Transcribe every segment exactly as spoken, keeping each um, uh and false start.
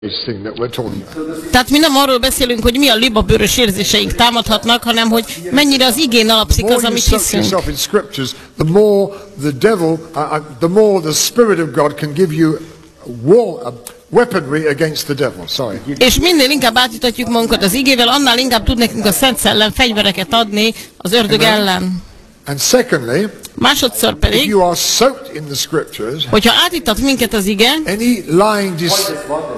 Tehát mi nem arról beszélünk, hogy mi a libabőrös érzéseink támadhatnak, hanem hogy mennyire az igén alapszik az, amit hiszünk. The more the devil, uh, the more the Spirit of God can give you war, uh, weaponry against the devil. Sorry. És minél inkább átítatjuk magunkat az igével, annál inkább tud nekünk a Szent Szellem fegyvereket adni az ördög ellen. And secondly, másodszor pedig, you are soaked in the scriptures, hogyha átítat minket az ige, any lying dis-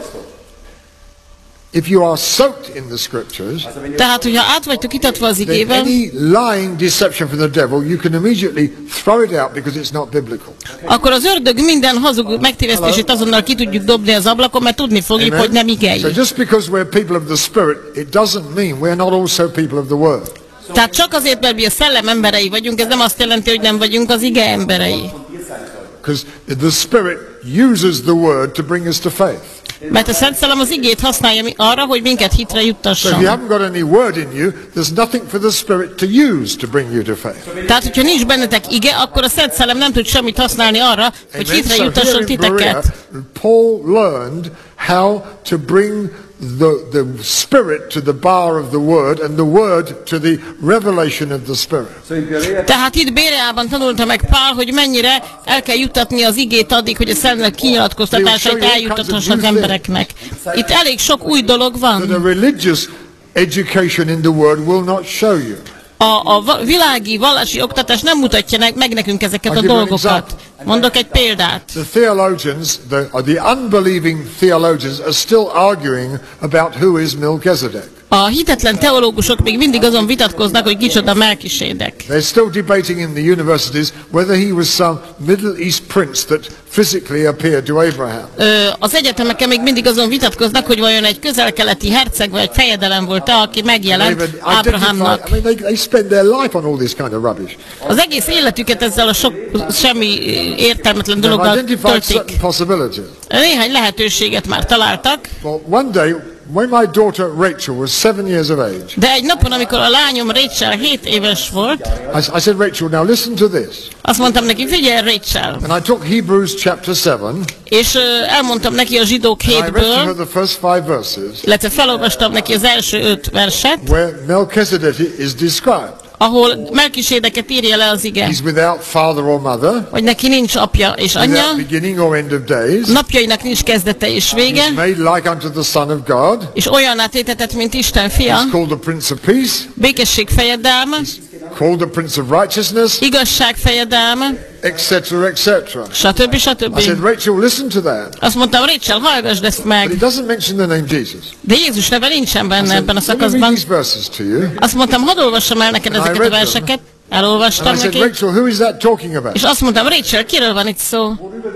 if you are soaked in the scriptures, tehát hogyha át vagytok itatva az then igével, any lying deception from the devil, you can immediately throw it out because it's not biblical. akkor az ördög minden hazug megtévesztését azonnal ki tudjuk dobni az ablakon, mert tudni fogjuk, Amen? hogy nem igei. So just because we're people of the Spirit, it doesn't mean we're not also people of the Word. Tehát csak azért, mert mi a szellem emberei vagyunk, ez nem azt jelenti, hogy nem vagyunk az ige emberei. Because the Spirit uses the Word to bring us to faith. Mert a Szent Szellem az igét használja arra, hogy minket hitre So if juttasson. you haven't got any Word in you, there's nothing for the Spirit to use to bring you to faith. Tehát, hogyha nincs bennetek ige, akkor a Szent Szellem nem tud semmit használni arra, hogy Amen. hitre So juttasson here in Berea, titeket. Paul learned how to bring the, the Spirit to the bar of the Word and the Word to the revelation of the Spirit. Tehát itt Béreában tanulta meg Pál, hogy mennyire el kell juttatni az igét addig, hogy a Szellem kinyilatkoztatásait eljuttathassa az embereknek. Itt elég sok új dolog That a van. religious education in the Word will not show you. A, a világi, vallási oktatás nem mutatja meg nekünk ezeket a dolgokat. Mondok egy példát. The theologians, the, the unbelieving theologians are still arguing about who is Melchizedek. A hitetlen teológusok még mindig azon vitatkoznak, hogy kicsoda Melkisédek. They're still debating in the universities whether he was some Middle East prince that physically appeared to Abraham. Ö, az egyetemeken még mindig azon vitatkoznak, hogy vajon egy közel-keleti herceg vagy egy fejedelem volt-e, aki megjelent Ábrahámnak. I mean, they, they spend their life on all this kind of rubbish. Az egész életüket ezzel a sok semmi értelmetlen They've dologgal identified töltik. certain possibilities. Néhány lehetőséget már találtak, Well, one day, when my daughter Rachel was seven years of age, de egy napon, amikor a lányom Rachel hét éves volt, I, I said, Rachel, now listen to this. azt mondtam neki, figyelj Rachel, And I took Hebrews chapter seven, és ö, elmondtam neki a zsidók and I read to her hétből, the first five verses, illetve felolvastam neki az első öt verset, where Melchizedek is described. ahol Melkisédeket írja le az ige, He's without father or mother, hogy neki nincs apja és anyja, without beginning or end of days. napjainak nincs kezdete és vége, He's made like unto the Son of God. és olyanná tétetett, mint Isten fia, He's called the Prince of Peace, békesség fejedelme, called the Prince of Righteousness, igazság fejedelme, et cetera, et cetera. stb. stb. I said, Rachel, listen to that. Azt mondtam, Rachel, hallgassd ezt But meg. it doesn't mention the name Jesus. De Jézus neve nincsen I benne said, ebben a let me read szakaszban. these verses to you. Azt mondtam, hadd olvassam el neked And I ezeket read a them. verseket. And Elolvastam I said, neki. Rachel, who is that talking about? És azt mondtam, Rachel, kiről van itt szó?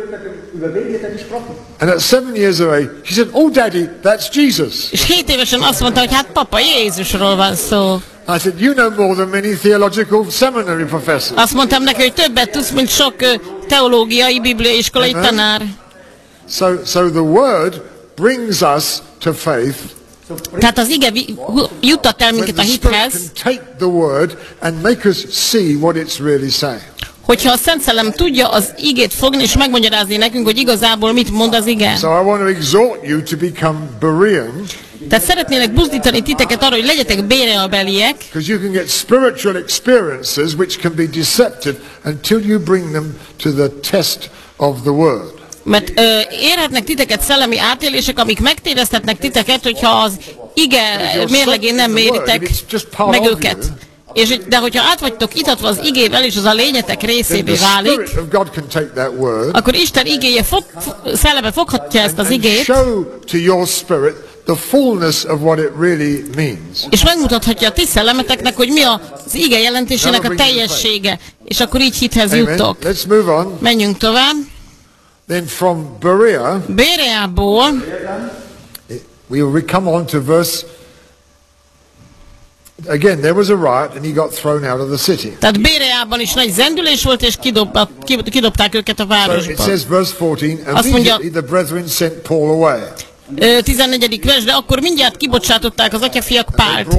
And at seven years of age, she said, oh, Daddy, that's Jesus. És hét évesen azt mondta, hogy hát papa, Jézusról van szó. I said, you know more than many theological seminary professors. Azt mondtam neki, hogy többet tudsz, mint sok ö, teológiai, bibliai iskolai Amen. tanár. So, so the word brings us to faith. Tehát az ige vi- hu- juttat el When minket a the Spirit hithez, can take the word and make us see what it's really saying. hogyha a Szent Szellem tudja az igét fogni és megmagyarázni nekünk, hogy igazából mit mond az ige. So I want to exhort you to become Berean, Tehát szeretnének buzdítani titeket arra, hogy legyetek Béreabeliek, because you can get spiritual experiences which can be deceptive until you bring them to the test of the word. mert ö, érhetnek titeket szellemi átélések, amik megtévesztetnek titeket, hogyha az ige mérlegén nem méritek meg őket. És, de hogyha át vagytok itatva az igével, és az a lényetek Then részévé the válik, Spirit of God can take that word akkor Isten igéje fog, szelleme foghatja ezt az and igét, show to your spirit the fullness of what it really means. és megmutathatja a ti szellemeteknek, hogy mi az ige jelentésének a teljessége, és akkor így hithez Amen. juttok. Let's move on. Menjünk tovább. Then from Berea, Béreából we will come on to verse. Again, there was a riot and he got thrown out of the city. Tehát Béreában is nagy zendülés volt, és kidob, kidobták őket a So it városba. says, verse fourteen, Azt mondja- immediately the brethren sent Paul away. tizennegyedik vers, de akkor mindjárt kibocsátották az atyafiak Pált.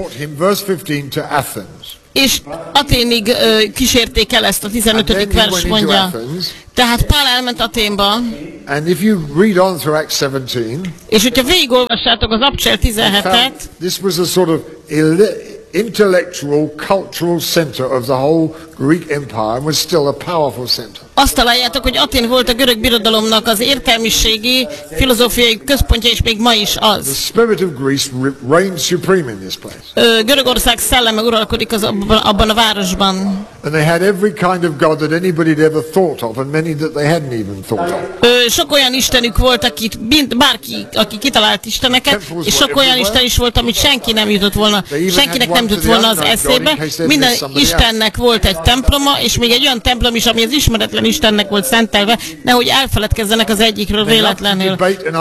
És Aténig ö, kísérték el ezt, a tizenötödik vers mondja. Tehát Pál elment Aténba. And if you read on through Acts seventeen, és hogyha végigolvassátok az Apcsel tizenhetet, this was a sort of intellectual, cultural center of the whole Greek Empire and was still a powerful center. Azt találjátok, hogy Atén volt a görög birodalomnak az értelmiségi, filozófiai központja, és még ma is az. The spirit of Greece reigned supreme in this place. Ö, Görögország szelleme uralkodik az abban, abban a városban. And they had every kind of god that anybody had ever thought of, and many that they hadn't even thought of. Ö, sok olyan istenük volt, akit bárki, aki kitalált isteneket, és sok olyan isten is volt, amit senki nem jutott volna, senkinek nem jutott volna az eszébe. Minden istennek volt egy temploma, és még egy olyan templom is, ami az ismeretlen Istennek volt szentelve, nehogy elfeledkezzenek az egyikről véletlenül.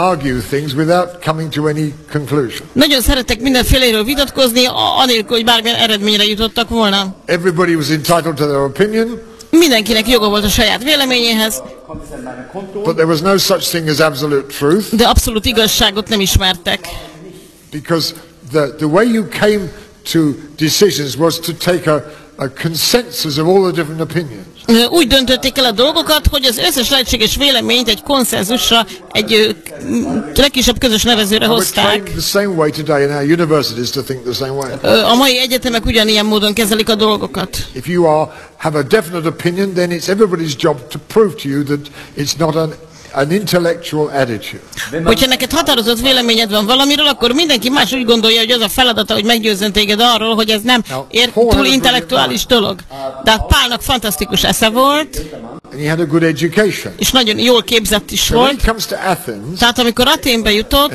Nagyon szerettek mindenféléről vitatkozni, anélkül, hogy bármilyen eredményre jutottak volna. Everybody was entitled to their opinion. Mindenkinek joga volt a saját véleményéhez. But there was no such thing as absolute truth. De abszolút igazságot nem ismertek. Because the the way you came to decisions was to take a a consensus of all the different opinions. Úgy döntötték el a dolgokat, hogy az összes lehetséges véleményt egy konszenzusra, egy legkisebb közös nevezőre hozták. A mai egyetemek ugyanilyen módon kezelik a dolgokat. If you are have a definite opinion, then it's everybody's job to prove to you that it's not an an intellectual attitude. Hogyha neked határozott véleményed van valamiről, akkor mindenki más úgy gondolja, hogy az a feladata, hogy meggyőzzön téged arról, hogy ez nem ér, túl intellektuális dolog. De Pálnak fantasztikus esze volt, and he had a good education. És nagyon jól képzett is volt. Athens, tehát amikor Athénbe jutott,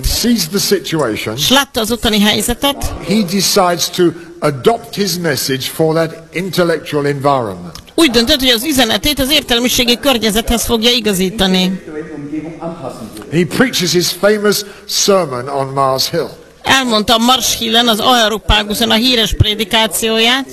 és látta az ottani helyzetet, he decides to adopt his message for that intellectual environment. Úgy döntött, hogy az üzenetét az értelmiségi környezethez fogja igazítani. He preaches his famous sermon on Mars Hill. Elmondta Mars Hillen, az Areopáguson a híres prédikációját.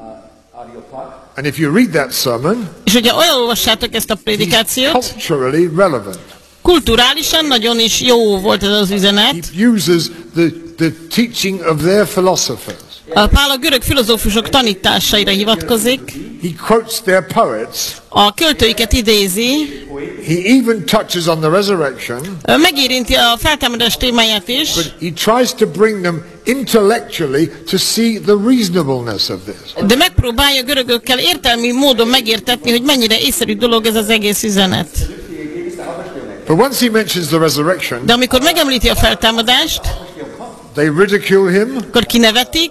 And if you read that sermon, és hogyha olvassátok ezt a prédikációt, culturally relevant. Kulturálisan nagyon is jó volt ez az üzenet. He uses the the teaching of their philosophers. A Pál a görög filozófusok tanításaira hivatkozik. He quotes their poets. A költőiket idézi. He even touches on the resurrection. Megérinti a feltámadás témáját is. But he tries to bring them intellectually to see the reasonableness of this. De megpróbálja görögökkel értelmi módon megértetni, hogy mennyire észszerű dolog ez az egész üzenet. But once he mentions the resurrection, de amikor megemlíti a feltámadást, they ridicule him. Akkor kinevetik.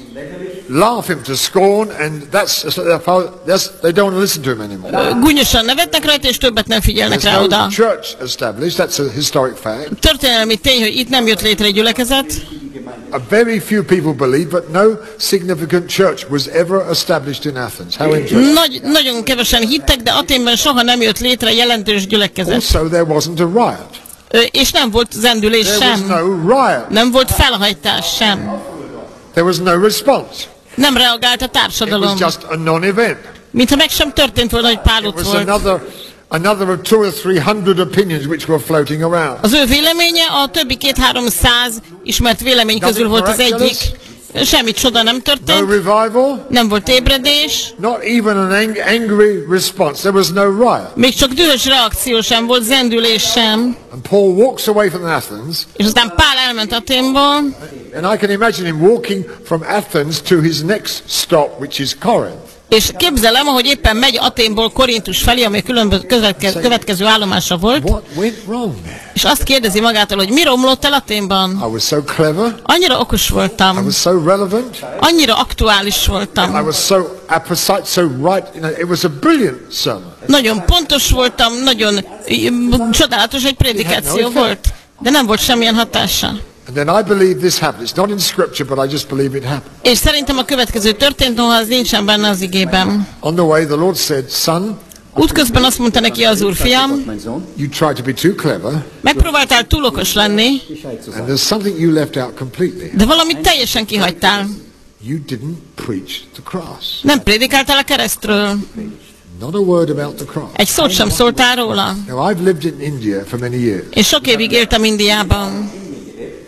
Laugh him to scorn, and that's, that's they don't want to listen to him anymore. Gúnyosan nevetnek rajta, és többet nem figyelnek rá oda. There's no church established. That's a historic fact. Történelmi tény, hogy itt nem jött létre egy gyülekezet. A very few people believe, but no significant church was ever established in Athens. How interesting. Nagy, nagyon kevesen hittek, de Athénben soha nem jött létre jelentős gyülekezet. Also, there wasn't a riot. Ö, és nem volt zendülés there sem. Was no riot. Nem volt felhajtás sem. There was no response. Nem reagált a társadalom. It was just a non-event. Mintha meg sem történt volna, hogy Pál ott volt. Another, another of two or three hundred opinions which were floating around. Az ő véleménye a többi két-három száz ismert vélemény közül volt az egyik. Semmi csoda nem történt. No revival. Nem volt ébredés. Not even an ang angry response. There was no riot. Még csak dühös reakció sem volt, zendülés sem. And Paul walks away from Athens. És aztán Pál elment Athénból. And I can imagine him walking from Athens to his next stop, which is Corinth. És képzelem, ahogy éppen megy Athénból Korintus felé, ami különböző következő, következő állomása volt. What went wrong there? És azt kérdezi magától, hogy mi romlott el Athénban? I was so clever. Annyira okos voltam. I was so relevant. Annyira aktuális voltam. I was so apposite, so right. You know, it was a brilliant sermon. Nagyon pontos voltam, nagyon csodálatos egy prédikáció volt, de nem volt semmilyen hatása. And then I believe this happened. It's not in scripture, but I just believe it happened. És szerintem a következő történt, noha az nincsen benne az igében. On the way, the Lord said, "Son." Útközben azt mondta neki az Úr, fiam, you try to be too clever. Megpróbáltál túl okos lenni. And there's something you left out completely. De valamit teljesen kihagytál. You didn't preach the cross. Nem prédikáltál a keresztről. Not a word about the cross. Egy szót sem szóltál róla. Now I've lived in India for many years. És sok évig éltem Indiában.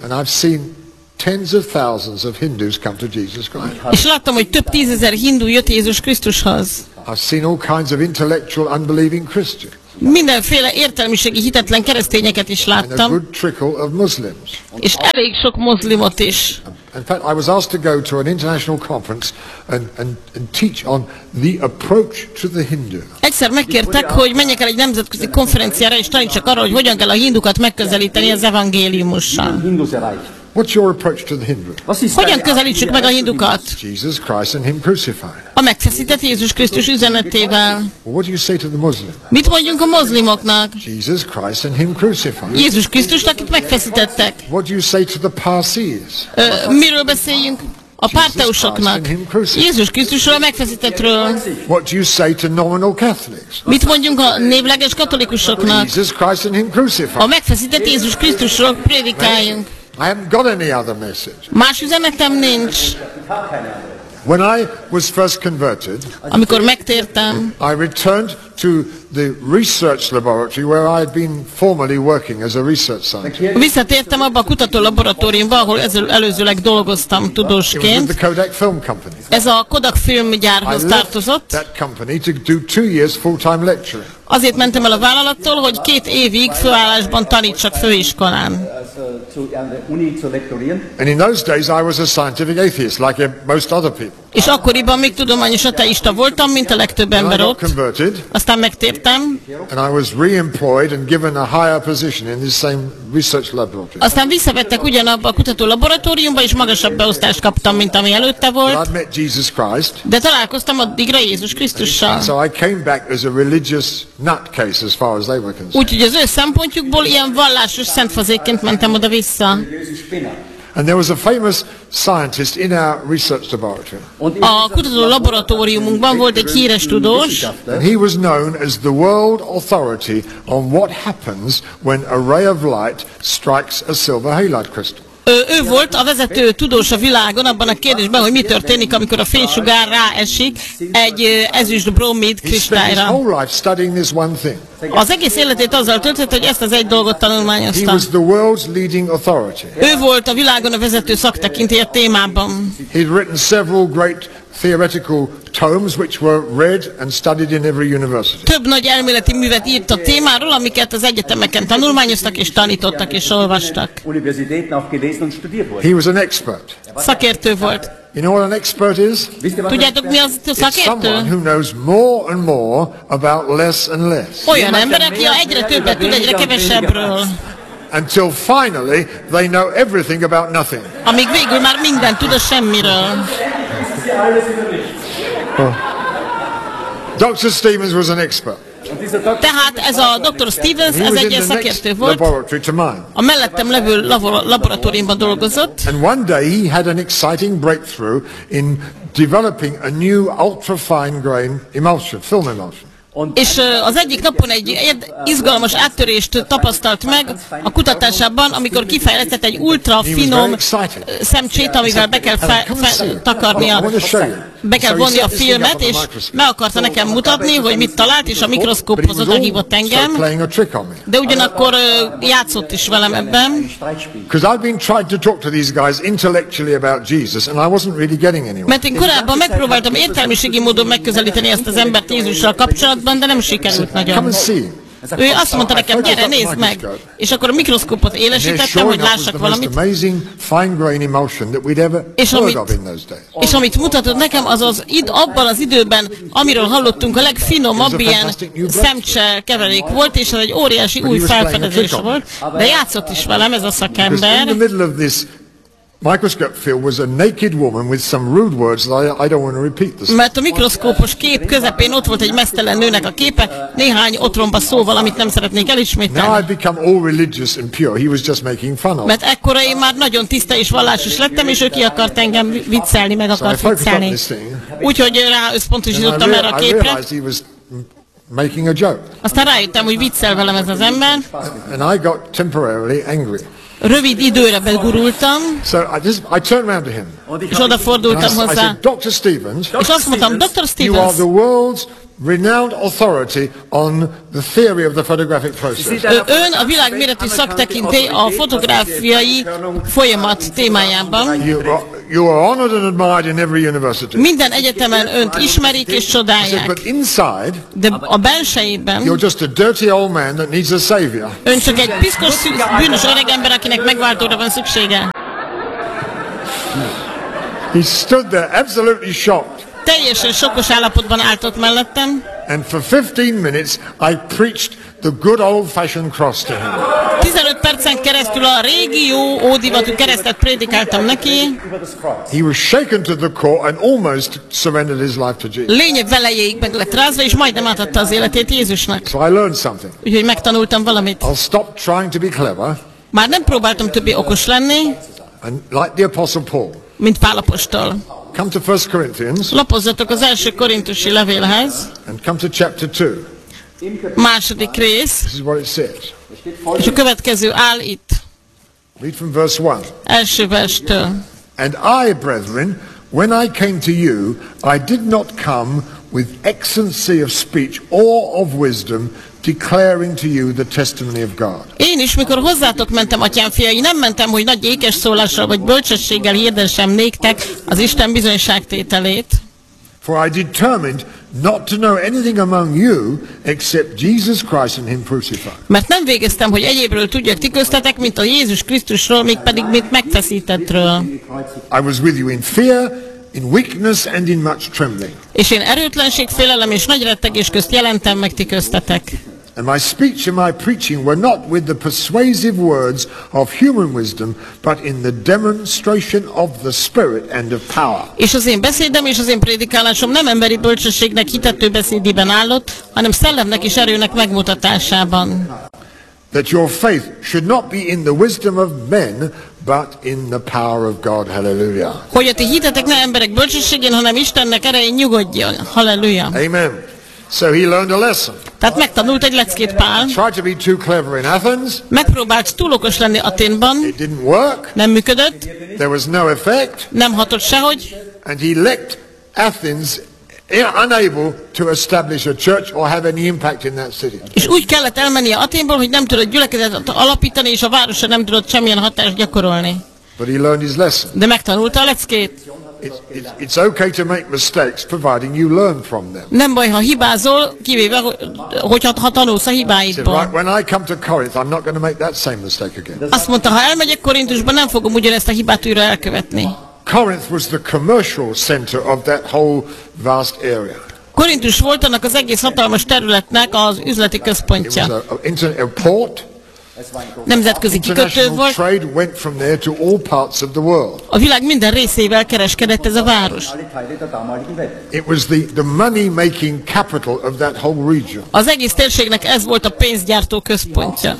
And I've seen tens of thousands of Hindus come to Jesus Christ. És láttam, hogy több tízezer hindu jött Jézus Krisztushoz. I've seen all kinds of intellectual, unbelieving Christians. Mindenféle értelmiségi hitetlen keresztényeket is And a láttam, good trickle of Muslims. és elég sok moszlimot is. In fact, I was asked to go to an international conference and, and, and teach on the approach to the Hindu. Egyszer megkértek, hogy menjek el egy nemzetközi konferenciára, és tanítsak arra, hogy hogyan kell a hindukat megközelíteni az evangéliumussal. What's your approach to the Hindu? Hogyan közelítsük meg a hindukat? Jesus Christ and Him crucified. A megfeszített Jézus Krisztus üzenetével. Well, what do you say to the Muslim? Mit mondjunk a moszlimoknak? Jesus Christ and Him crucified. Jézus Krisztust, akit megfeszítettek. What do you say to the Parsis? Ö, miről beszéljünk? A párteusoknak. Jézus Krisztusról, a megfeszítettről. What do you say to nominal Catholics? Mit mondjunk a névleges katolikusoknak? Jesus Christ and Him crucified. A megfeszített Jézus Krisztusról prédikáljunk. I haven't got any other message. Más üzenetem nincs. When I was first converted, Amikor megtértem, I returned to the research laboratory where I had been formerly working as a research scientist. visszatértem abba a kutató laboratóriumba, ahol ezzel előzőleg dolgoztam It was with tudósként. the Kodak Film Company. Ez a Kodak I filmgyárhoz left tartozott. that company to do two years full-time lecturing. Azért mentem el a vállalattól, hogy két évig főállásban tanítsak főiskolán. And in those days I was a scientific atheist like most other people. És akkoriban még tudományos ateista voltam, mint a legtöbb And I ember got ott. converted Aztán megtértem, and I was re-employed and given a higher position in this same research laboratory. aztán visszavettek ugyanabba a kutató laboratóriumba, és magasabb beosztást kaptam, mint ami előtte But volt. I'd met Jesus Christ, De találkoztam addigra Jézus Krisztussal. so I came back as a religious nutcase as far as they were concerned. Úgyhogy az ő szempontjukból ilyen vallásos szentfazékként mentem oda-vissza. And there was a famous scientist in our research laboratory. A kutató laboratóriumunkban volt egy híres tudós, And he was known as the world authority on what happens when a ray of light strikes a silver halide crystal. Ő, ő volt a vezető tudós a világon abban a kérdésben, hogy mi történik, amikor a fénysugár ráesik egy ö, ezüst bromid He spent his kristályra. whole life studying this one thing. Az egész életét azzal töltött, hogy ezt az egy dolgot He tanulmányozta. was the world's leading authority. Ő volt a világon a vezető szaktekintély a témában. He'd written several great theoretical tomes which were read and studied in every university. Több nagy elméleti művet írt a témáról, amiket az egyetemeken tanulmányoztak és tanítottak és olvastak. He was an expert. Szakértő volt. You know what an expert is? Tudjátok, mi az a It's someone szakértő? who knows more and more about less and less. Olyan ember, aki egyre többet tud, egyre kevesebbről. Until finally they know everything about nothing. Amíg végül már mindent tud a semmiről. Doctor Stevens was an expert. Tehát ez a doktor Stevens, He ez was egy in ilyen the next szakértő volt. laboratory to mine. A mellettem levő labor- laboratóriumban dolgozott, And one day he had an exciting breakthrough in developing a new ultra-fine grain emulsion, film emulsion. és ö, az egyik napon egy érd- izgalmas áttörést tapasztalt meg a kutatásában, amikor kifejlesztett egy ultra finom szemcsét, amivel be kell fe- fe- takarnia, be kell vonni a filmet, és meg akarta nekem mutatni, hogy mit talált, és a mikroszkóphoz oda hívott engem, de ugyanakkor ö, játszott is velem ebben. Because I've been trying to talk to these guys intellectually about Jesus, and I wasn't really getting anywhere. Mert én korábban megpróbáltam értelmiségi módon megközelíteni ezt az embert Jézussal kapcsolatban, de nem sikerült Come nagyon. and see. Ő azt mondta nekem, gyere, nézd meg! És akkor a mikroszkópot They're élesítettem, showing hogy up was lássak the most valamit. amazing fine grain emulsion that we'd ever És heard amit, of in those days. és amit mutatott nekem, az az id, abban az időben, amiről hallottunk, a legfinomabb ilyen szemcse keverék volt, és ez egy óriási új felfedezés volt, de játszott is velem ez a Because in szakember. the middle of this microscope field was a naked woman with some rude words that I, I don't want to repeat this. Mert a mikroszkópos kép közepén ott volt egy meztelen nőnek a képe, néhány otromba szóval, amit nem szeretnék Now elismételni. I'd become all religious and pure. He was just making fun of. Mert ekkora én már nagyon tiszta és vallásos lettem, és ő ki akart engem viccelni, meg So I akart focused on viccelni. this thing, Úgyhogy rá and összpontosítottam I, erre a rea- I képre. realized he was m- making a joke, Aztán rájöttem, hogy viccel velem ez az ember. and I got temporarily angry. Rövid időre begurultam, So I just I turned around to him. és And I, odafordultam s- I hozzá. said, Doctor Stevens, És azt mondtam, doktor you are Stevens, the world's renowned authority on the theory of the photographic process. Ön a világméretű szaktekintély a fotográfiai folyamat témájában. You are, you are honored and admired in every university. Minden egyetemen önt ismerik és csodálják. But inside, de a belsejében you're just a dirty old man that needs a savior. Ön csak egy piszkos, bűnös öregember, akinek megváltóra van szüksége. He stood there absolutely shocked. Teljesen sokkos állapotban állt ott mellettem. And for fifteen minutes I preached the good old-fashioned cross to him. tizenöt percen keresztül a régi jó ódivatú keresztet prédikáltam neki. He was shaken to the core and almost surrendered his life to Jesus. Lényeg velejéig meg lett rázva, és majdnem átadta az életét Jézusnak. So I learned something. Úgyhogy megtanultam valamit. I'll stop trying to be clever. Már nem próbáltam többé okos lenni. And like the Apostle Paul. Mint Pál apostol. Come to First Corinthians. Lapozzatok az első korintusi levélhez. And come to chapter two. Második rész. This is what it says. És a következő áll itt. Read from verse one. Első verstől. And I, brethren, when I came to you, I did not come with excellency of speech or of wisdom, declaring to you the testimony of God. Én is, mikor hozzátok mentem, atyám fiai, nem mentem, hogy nagy ékes szólással vagy bölcsességgel hirdessem néktek az Isten bizonyságtételét. For I determined not to know anything among you except Jesus Christ and him crucified. Mert nem végeztem, hogy egyébről tudjak ti köztetek, mint a Jézus Krisztusról, még pedig mint megfeszítettről. I was with you in fear, in weakness and in much trembling. És én erőtlenség, félelem és nagy rettegés közt jelentem meg ti köztetek. And my speech and my preaching were not with the persuasive words of human wisdom, but in the demonstration of the Spirit and of power. És az én beszédem és az én prédikálásom nem emberi bölcsességnek hitető beszédében állott, hanem szellemnek és erőnek megmutatásában. That your faith should not be in the wisdom of men, but in the power of God. Hallelujah. Hogy a ti hitetek ne emberek bölcsességén, hanem Istennek erején nyugodjon. Halleluja. Amen. So he learned a lesson. Tehát megtanult egy leckét Pál. Tried to be too clever in Athens. Megpróbált túl okos lenni Athénban. It didn't work. Nem működött. There was no effect. Nem hatott sehogy. And he left Athens unable to establish a church or have any impact in that city. És úgy kellett elmennie Athénból, hogy nem tudott gyülekezetet alapítani, és a városra nem tudott semmilyen hatást gyakorolni. But he learned his lesson. De megtanulta a leckét. It's, it's, it's okay to make mistakes, providing you learn from them. Nem baj, ha hibázol, kivéve, hogy ha tanulsz a hibáidból. Right, when I come to Corinth, I'm not going to make that same mistake again. Azt mondta, ha elmegyek Korintusba, nem fogom ugyanezt a hibát újra elkövetni. Corinth was the commercial center of that whole vast area. Korintus volt annak az egész hatalmas területnek az üzleti központja. It was a, a, inter, a port. Nemzetközi kikötő volt. Trade went from there to all parts of the world. A világ minden részével kereskedett ez a város. It was the, the money-making capital of that whole region. Az egész térségnek ez volt a pénzgyártó központja.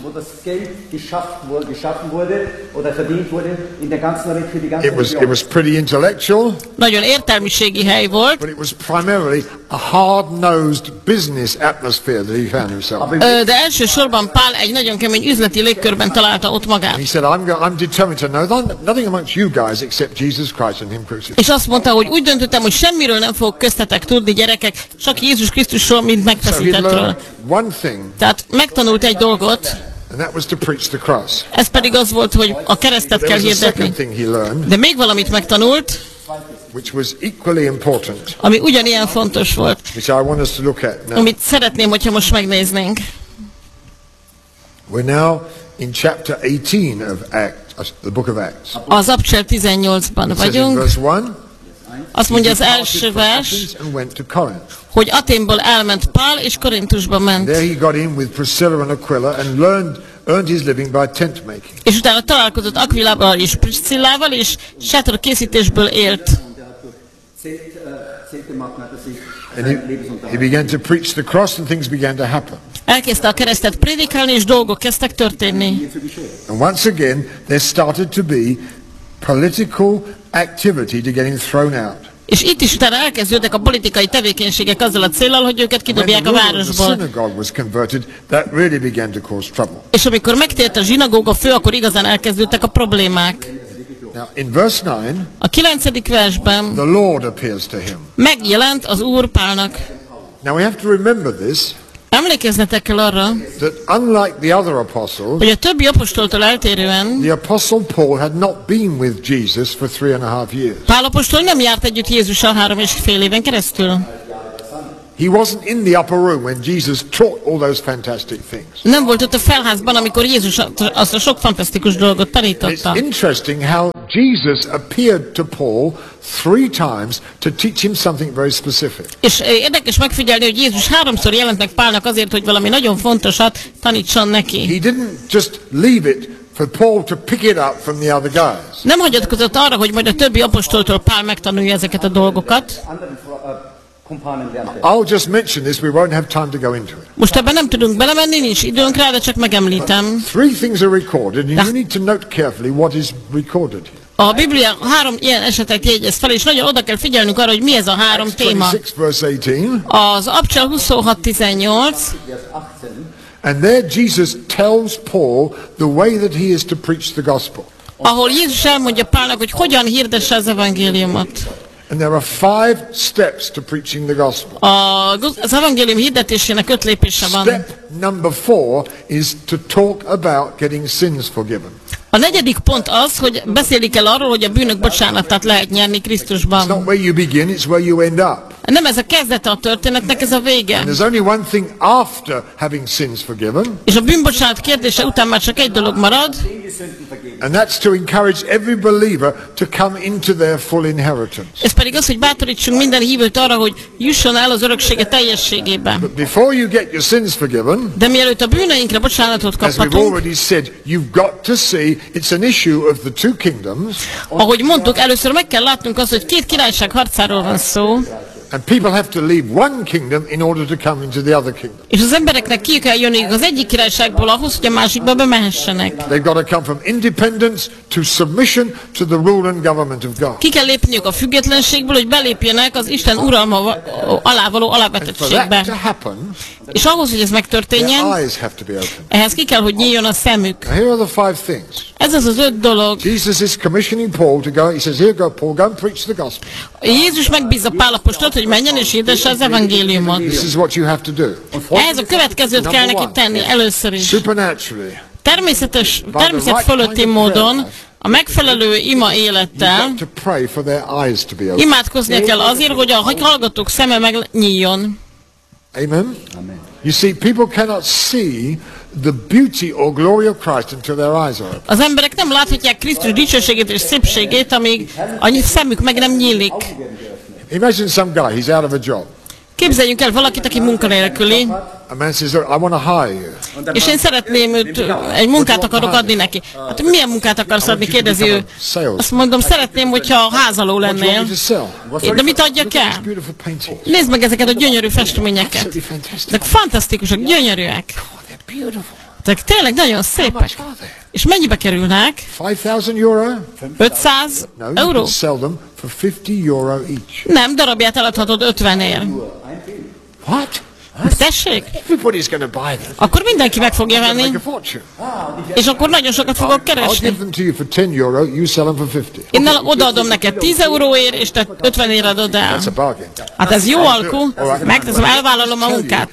It was, it was pretty intellectual. Nagyon értelmiségi hely volt. But it was primarily a hard-nosed business atmosphere that he found himself. De elsősorban Pál egy nagyon kemény üzleti légkörben találta ott magát. He said, I'm, I'm determined to know nothing amongst you guys except Jesus Christ and him crucified. És azt mondta, hogy úgy döntöttem, hogy semmiről nem fogok köztetek tudni, gyerekek, csak Jézus Krisztusról, mint megfeszítettről. One thing. Tehát megtanult egy dolgot. And that was to preach the cross. Ez pedig az volt, hogy a keresztet kell hirdetni. De még valamit megtanult, which was equally important, ami ugyanilyen fontos volt, which I want us to look at now. Amit szeretném, hogyha most megnéznénk. We're now in chapter eighteen of Acts, the book of Acts. Az Apostolok tizennyolcban vagyunk. Verse one, azt mondja az első vers, hogy Athénból elment Pál, és Korintusba ment. There he got in with Priscilla and Aquila and learned earned his living by tent making. És utána találkozott Aquilával és Priscillával, és sátor készítésből élt. And he, he began to preach the cross and things began to happen. Elkezdte a keresztet prédikálni, és dolgok kezdtek történni. And once again there started to be political activity to getting thrown out. És itt is utána elkezdődtek a politikai tevékenységek azzal a céllal, hogy őket kidobják a városból. És amikor megtért a zsinagóga fő, akkor igazán elkezdődtek a problémák. Now, in verse nine, a kilencedik versben the Lord appears to him. Megjelent az Úr Pálnak. Now we have to remember this. Emlékeznetek kell arra, That unlike the other apostles, hogy a többi apostoltól eltérően the apostle Paul had not been with Jesus for three and a half years. Pál apostol nem járt együtt Jézussal három és fél éven keresztül. He wasn't in the upper room when Jesus taught all those fantastic things. Nem volt ott a felházban, amikor Jézus azt a sok fantasztikus dolgot tanította. It's interesting how Jesus appeared to Paul three times to teach him something very specific. És érdekes megfigyelni, hogy Jézus háromszor jelent meg Pálnak azért, hogy valami nagyon fontosat tanítson neki. He didn't just leave it for Paul to pick it up from the other guys. Nem hagyatkozott arra, hogy majd a többi apostoltól Pál megtanulja ezeket a dolgokat. I'll just mention this, we won't have time to go into it. Most ebben nem tudunk belemenni, nincs időnk rá, de csak megemlítem. Three things are recorded, and you need to note carefully what is recorded here. A Biblia három ilyen esetet jegyez fel, és nagyon oda kell figyelnünk arra, hogy mi ez a három téma. Az Abcsel huszonhat tizennyolc. And there Jesus tells Paul the way that he is to preach the gospel. Ahol Jézus elmondja Pálnak, hogy hogyan hirdesse az evangéliumot. And there are five steps to preaching the gospel. Az evangélium hirdetésének öt lépése van. Step number four is to talk about getting sins forgiven. A negyedik pont az, hogy beszélik el arról, hogy a bűnök bocsánatát lehet nyerni Krisztusban. It's not where you begin, it's where you end up. Nem ez a kezdete a történetnek, ez a vége. And there's only one thing after having sins forgiven. És a bűnbocsánat kérdése után már csak egy dolog marad. And that's to encourage every believer to come into their full inheritance. Ez pedig az, hogy bátorítsunk minden hívőt arra, hogy jusson el az öröksége teljességébe. But before you get your sins forgiven, de mielőtt a bűneinkre bocsánatot kaphatunk, as we've already said, you've got to see it's an issue of the two kingdoms. Ahogy mondtuk, először meg kell látnunk azt, hogy két királyság harcáról van szó. And people have to leave one kingdom in order to come into the other kingdom. És az embereknek ki kell jönniük az egyik királyságból ahhoz, hogy a másikba bemehessenek. They've got to come from independence to submission to the rule and government of God. Ki kell lépniük a függetlenségből, hogy belépjenek az Isten uralma alá való alávetettségbe. És ahhoz, hogy ez megtörténjen, ehhez ki kell, hogy nyíljon a szemük. Here are the five things. Ez az az öt dolog. Jesus is commissioning Paul to go. He says, "Here, go, Paul, go and preach the gospel." Jézus megbízza Pál apostolt, hogy menjen és hirdesse az evangéliumot. This is what you have to do. Ehhez a következőt kell neki tenni először is. Supernaturally. Természetes, természet fölötti módon, a megfelelő ima élettel imádkoznia kell azért, hogy a hallgatók szeme megnyíljon. Amen. You see, people cannot see the beauty or glory of Christ until their eyes are open. Az emberek nem láthatják Krisztus dicsőségét és szépségét, amíg a szemük meg nem nyílik. Imagine some guy, he's out of a job. Képzeljünk el valakit, aki munkanélküli. A man says, I want to hire you. És én szeretném őt, egy munkát akarok adni neki. Hát milyen munkát akarsz adni, kérdezi ő. Azt mondom, szeretném, hogyha házaló lennél. De mit adjak el? Nézd meg ezeket a gyönyörű festményeket. Ezek fantasztikusak, gyönyörűek. Ezek tényleg nagyon szépek. És mennyibe kerülnek? ötszáz euró? Nem, darabját eladhatod ötvenért. What? Tessék? Everybody's going to buy them. Akkor mindenki meg fogja venni. És akkor nagyon sokat fogok keresni. Én odaadom neked tíz euróért, és te ötvenért adod el. Hát ez jó alkú. Megteszem, elvállalom a munkát.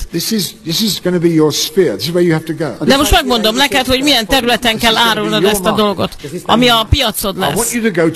De most megmondom neked, hogy milyen területen kell árulnod ezt a dolgot, ami a piacod lesz.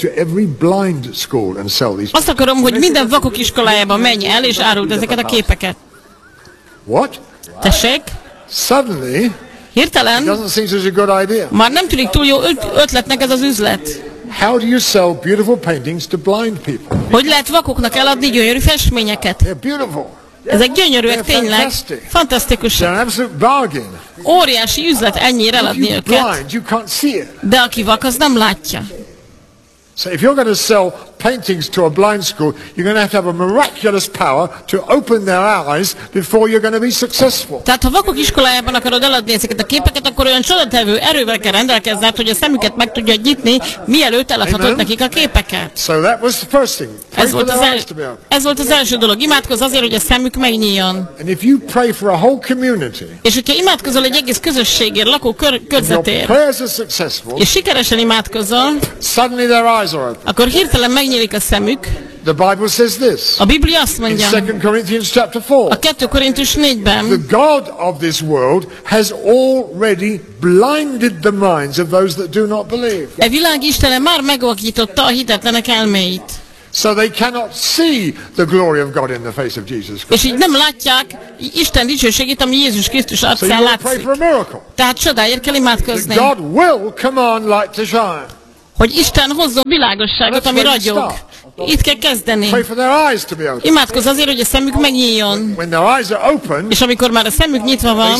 Azt akarom, hogy minden vakok iskolájában menj el, és áruld ezeket a képeket. What? Tessék? Suddenly, hirtelen, doesn't seem such a good idea. Már nem tűnik túl jó ötletnek ez az üzlet. How do you sell beautiful paintings to blind people? Hogy lehet vakoknak eladni gyönyörű festményeket? They're beautiful. Ezek gyönyörűek, They're tényleg. fantastic. Fantasztikusak. They're an absolute bargain. Óriási üzlet ennyire eladni If you're őket. blind, you can't see it. De aki vak, az nem látja. So if you're going to sell paintings to a blind school, you're going to have to have a miraculous power to open their eyes before you're going to be successful. Tehát ha vakok iskolájában akarod eladni ezeket a képeket, akkor olyan csodatevő erővel kell rendelkezned, hogy a szemüket meg tudja nyitni, mielőtt eladhatod nekik a képeket. So that was the first thing. Ez volt az, el, ez volt az első dolog. Imádkozz azért, hogy a szemük megnyíljon. And if you pray for a whole community, és hogyha imádkozol egy egész közösségért, lakó kör, körzetért, és sikeresen imádkozol, suddenly their eyes are open. Akkor hirtelen megnyílik a szemük, The Bible says this. A Biblia azt mondja, in Second Corinthians chapter four. A kettő Korintus négyben, the God of this world has already blinded the minds of those that do not believe. E világ Istene már megvakította a hitetlenek elméit. So they cannot see the glory of God in the face of Jesus Christ. És így nem látják Isten dicsőségét, ami Jézus Krisztus arcán so látszik. Tehát csodáért kell imádkozni. God will command light to shine. Hogy Isten hozzon világosságot, ami ragyog. Itt kell kezdeni. Imádkozz azért, hogy a szemük megnyíljon. És amikor már a szemük nyitva van,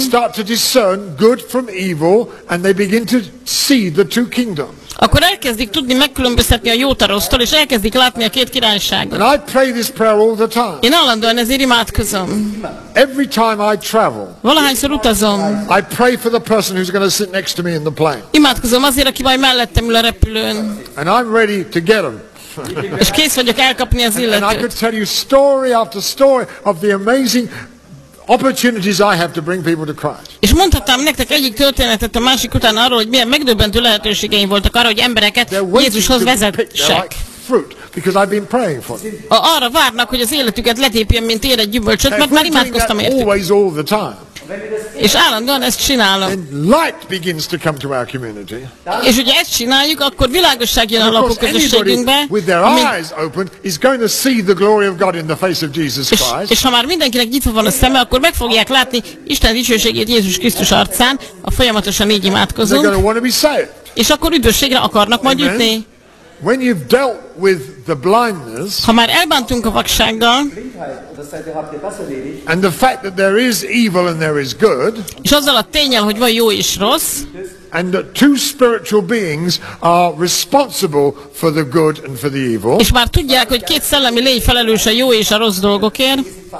akkor elkezdik tudni megkülönböztetni a jót a rossztól, és elkezdik látni a két királyságot. Én állandóan ezért imádkozom. Every time I travel, valahányszor utazom, I pray for the person who's going to sit next to me in the plane. Imádkozom azért, aki majd mellettem ül a repülőn. And I'm ready to get them. És kész vagyok elkapni az illetőt. And I could tell you story after story of the amazing opportunities I have to bring people to Christ. És mondhatnám nektek egyik történetet a másik után arról, hogy milyen megdöbbentő lehetőségeim voltak arra, hogy embereket Jézushoz vezessek. Fruit, because I've been praying for them. Arra várnak, hogy az életüket letépjen, mint ér egy gyümölcsöt, mert már imádkoztam értük. Always, all the time. És állandóan ezt csinálom. And light begins to come to our community. És ugye ezt csináljuk, akkor világosság jön a lakóközösségünkbe. With their eyes open is going to see the glory of God in the face of Jesus Christ. És, és ha már mindenkinek nyitva van a szeme, akkor meg fogják látni Isten dicsőségét Jézus Krisztus arcán, a folyamatosan így imádkozunk. They're going to want to be saved. És akkor üdvösségre akarnak majd jutni. When you've dealt with the blindness, ha már elbántunk a vaksággal, and the fact that there is evil and there is good, és azzal a ténnyel, hogy van jó és rossz, and that two spiritual beings are responsible for the good and for the evil, és már tudják, hogy két szellemi lény felelős a jó és a rossz dolgokért,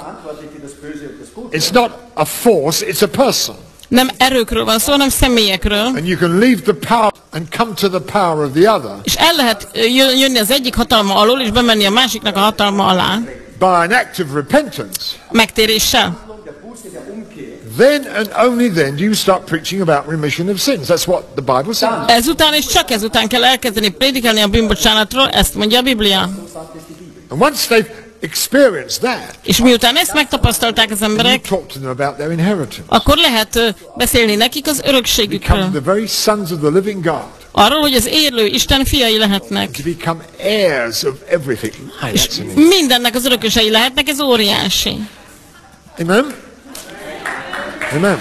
it's not a force, it's a person. Nem erőkről van szó, hanem személyekről. And you can leave the power and come to the power of the other. És el lehet jönni az egyik hatalma alól, és bemenni a másiknak a hatalma alá. By an act of repentance. Megtéréssel. Then and only then do you start preaching about remission of sins. That's what the Bible says. Ezután és csak ezután kell elkezdeni prédikálni a bűnbocsánatról, ezt mondja a Biblia. And once they've experienced that, és miután ezt megtapasztalták az emberek, akkor lehet beszélni nekik az örökségükről. Arról, hogy az élő Isten fiai lehetnek. És mindennek az örökösei lehetnek, ez óriási. Amen? Amen.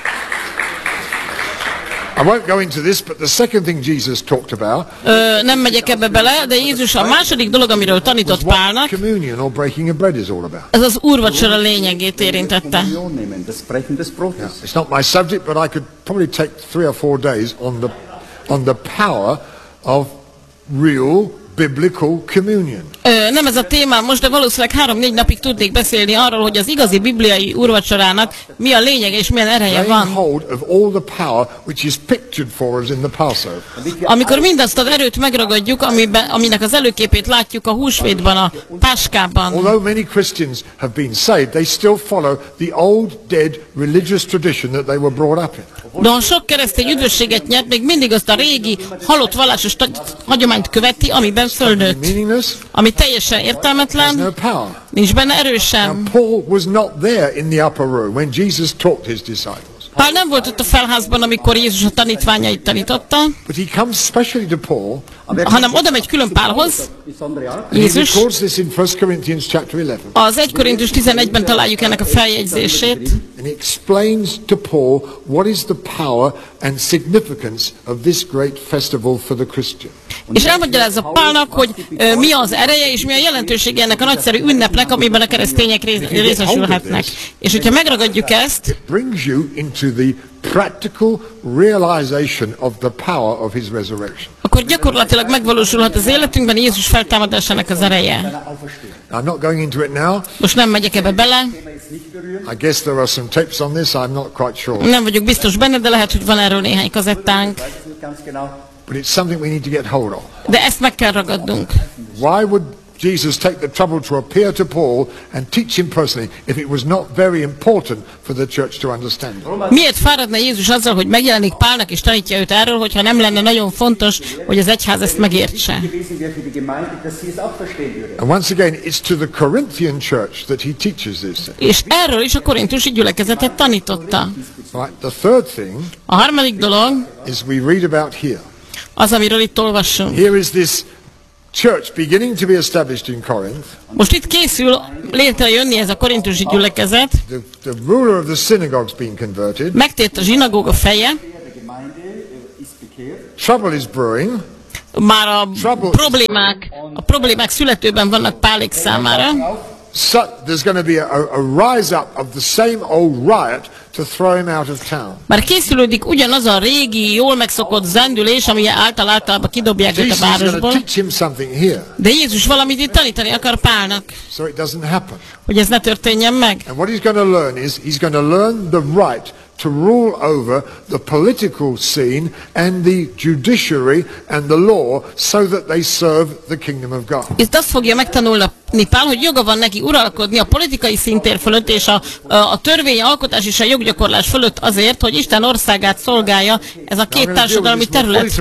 I won't go into this, but the second thing Jesus talked about. Ö, nem megyek ebbe bele, de Jézus a második dolog, amiről tanított Pálnak, communion or breaking of bread is all about. Ez az úrvacsora lényegét érintette. Yeah, it's not my subject, but I could probably take three or four days on the on the power of real biblical communion. Ö, nem ez a témám most, de valószínűleg három-négy napig tudnék beszélni arról, hogy az igazi bibliai úrvacsorának mi a lényege és milyen ereje van. Amikor mindazt az erőt megragadjuk, amiben, aminek az előképét látjuk a húsvétban, a páskában. Although many Christians have been saved, they still follow the old dead religious tradition that they were brought up in. De ha sok keresztény üdvösséget nyert, még mindig azt a régi, halott vallásos hagyományt követi, amiben fölnőtt. Ami teljesen értelmetlen, nincs benne erő sem. Pál nem volt ott a felházban, amikor Jézus a tanítványait tanította, hanem oda megy külön Pálhoz, Jézus. Az egy Korintus tizenegyben találjuk ennek a feljegyzését. And he explains to Paul what is the power and significance of this great festival for the Christian. És elmagyarázza Pálnak, hogy uh, mi az ereje és mi a jelentősége ennek a nagyszerű ünnepnek, amiben a keresztények részesülhetnek. És hogyha megragadjuk ezt, it brings you into the practical realization of the power of his resurrection. Akkor gyakorlatilag megvalósulhat az életünkben Jézus feltámadásának az ereje. I'm not going into it now. Most nem megyek ebbe bele. I guess there are some tapes on this. I'm not quite sure. Nem vagyok biztos benne, de lehet, hogy van erről néhány kazettánk. But it's something we need to get hold of. De ezt meg kell ragadnunk. Why would Jesus take the trouble to appear to Paul and teach him personally if it was not very important for the church to understand it? Miért fáradna Jézus azzal, hogy megjelenik Pálnak és tanítja őt erről, hogyha nem lenne nagyon fontos, hogy az egyház ezt megértse? And once again, it's to the Corinthian church that he teaches this. És erről is a korintusi gyülekezetet tanította. Right. The third thing A harmadik dolog is we read about here. az, amiről itt olvassunk. Here is this church beginning to be established in Corinth. Most itt készül létrejönni ez a korintusi gyülekezet. The, the ruler of the synagogue's been converted. Megtért a zsinagóga feje. Trouble is brewing. Már a problémák, a problémák születőben vannak Pálék számára. So, there's going to be a, a rise up of the same old riot to throw him out of town. Már készülődik ugyanaz a régi, jól megszokott zendülés, ami által általában kidobják őt a városból. De Jézus valamit itt tanítani akar Pálnak, so it doesn't happen. hogy ez ne történjen meg. And what he's going to learn is he's going to learn the right to rule over the political scene and the judiciary and the law so that they serve the kingdom of God. Itt azt fogja megtanulni Pál, hogy joga van neki uralkodni a politikai szintér fölött és a, a, a törvényalkotás és a joggyakorlás fölött azért, hogy Isten országát szolgálja ez a két társadalmi terület.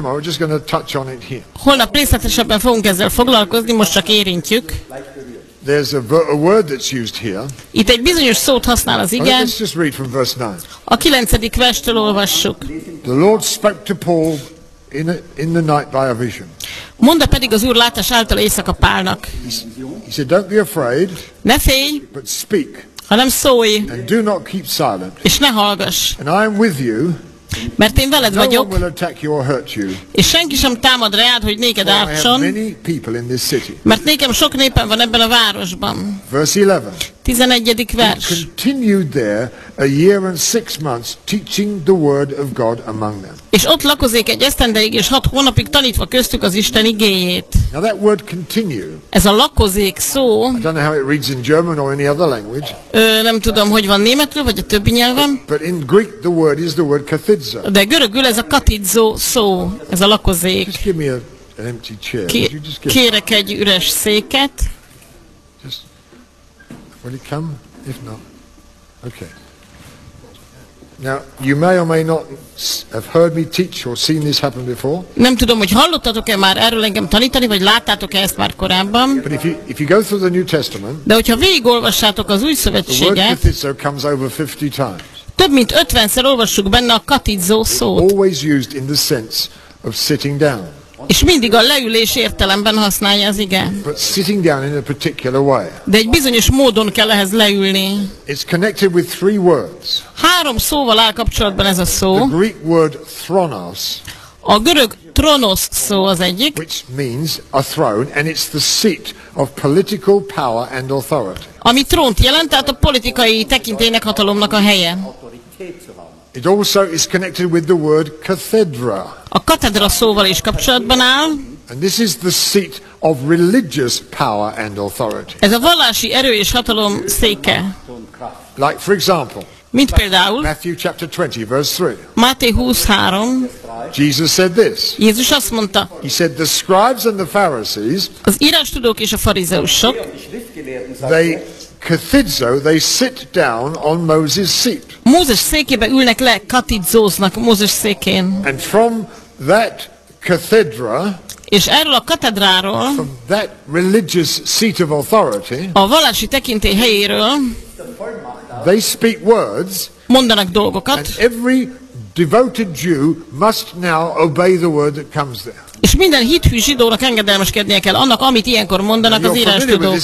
Holnap részletesebben fogunk ezzel foglalkozni, most csak érintjük. There's a, a word that's used here. Itt egy bizonyos szót használ az ige. Let's just read from verse nine. A kilencedik verstől olvassuk. The Lord spoke to Paul in, a, in the night by a vision. Mondta pedig az Úr látás által éjszaka Pálnak. He said, don't be afraid, ne félj, but speak, hanem szólj, and do not keep silent. És ne hallgass. And I am with you. Mert én veled vagyok, no one will attack you or hurt you. És senki sem támad rád, hogy néked ártson, mert nékem sok népen van ebben a városban. Verse eleven. tizenegyedik vers. He continued there a year and six months teaching the word of God among them. És ott lakozik egy esztendeig és hat hónapig tanítva köztük az Isten igéjét. Now that word continue. Ez a lakozik szó. I don't know how it reads in German or any other language. Ö, nem tudom, hogy van németül vagy a többi nyelven. But in Greek the word is the word kathidzo. De görögül ez a katidzo szó, ez a lakozik. Just give me a, an empty chair. Ki, kérek egy üres széket. Just, will it come? If not, okay. Now, you may or may not have heard me teach or seen this happen before. Nem tudom, hogy hallottatok-e már erről engem tanítani, vagy láttátok-e ezt már korábban. But if you if you go through the New Testament, de hogyha végigolvassátok az Új Szövetséget, the word kathizo comes over fifty times. Több mint ötvenszer olvassuk benne a katidzó szót. Always used in the sense of sitting down. És mindig a leülés értelemben használja az ige. But sitting down in a particular way. De egy bizonyos módon kell ehhez leülni. It's connected with three words. Három szóval áll kapcsolatban ez a szó. The Greek word thronos. A görög tronos szó az egyik. Which means a throne, and it's the seat of political power and authority. Ami trónt jelent, tehát a politikai tekintélynek, hatalomnak a helye. It also is connected with the word cathedra. A katedra szóval is kapcsolatban áll. And this is the seat of religious power and authority. Ez a vallási erő és hatalom széke. Like for example, mint például Matthew chapter twenty verse three. Máté huszonhárom. Jesus said this. Jézus azt mondta. He said the scribes and the Pharisees, az írástudók és a farizeusok, they kathidzo, they sit down on Moses' seat. Mózes székébe ülnek le, katidzóznak Mózes székén. And from that cathedra, és erről a katedráról, from that religious seat of authority, a vallási tekintély helyéről, they speak words, mondanak dolgokat, and every devoted Jew must now obey the word that comes there. És minden hithű zsidónak engedelmeskednie kell annak, amit ilyenkor mondanak az írástudók.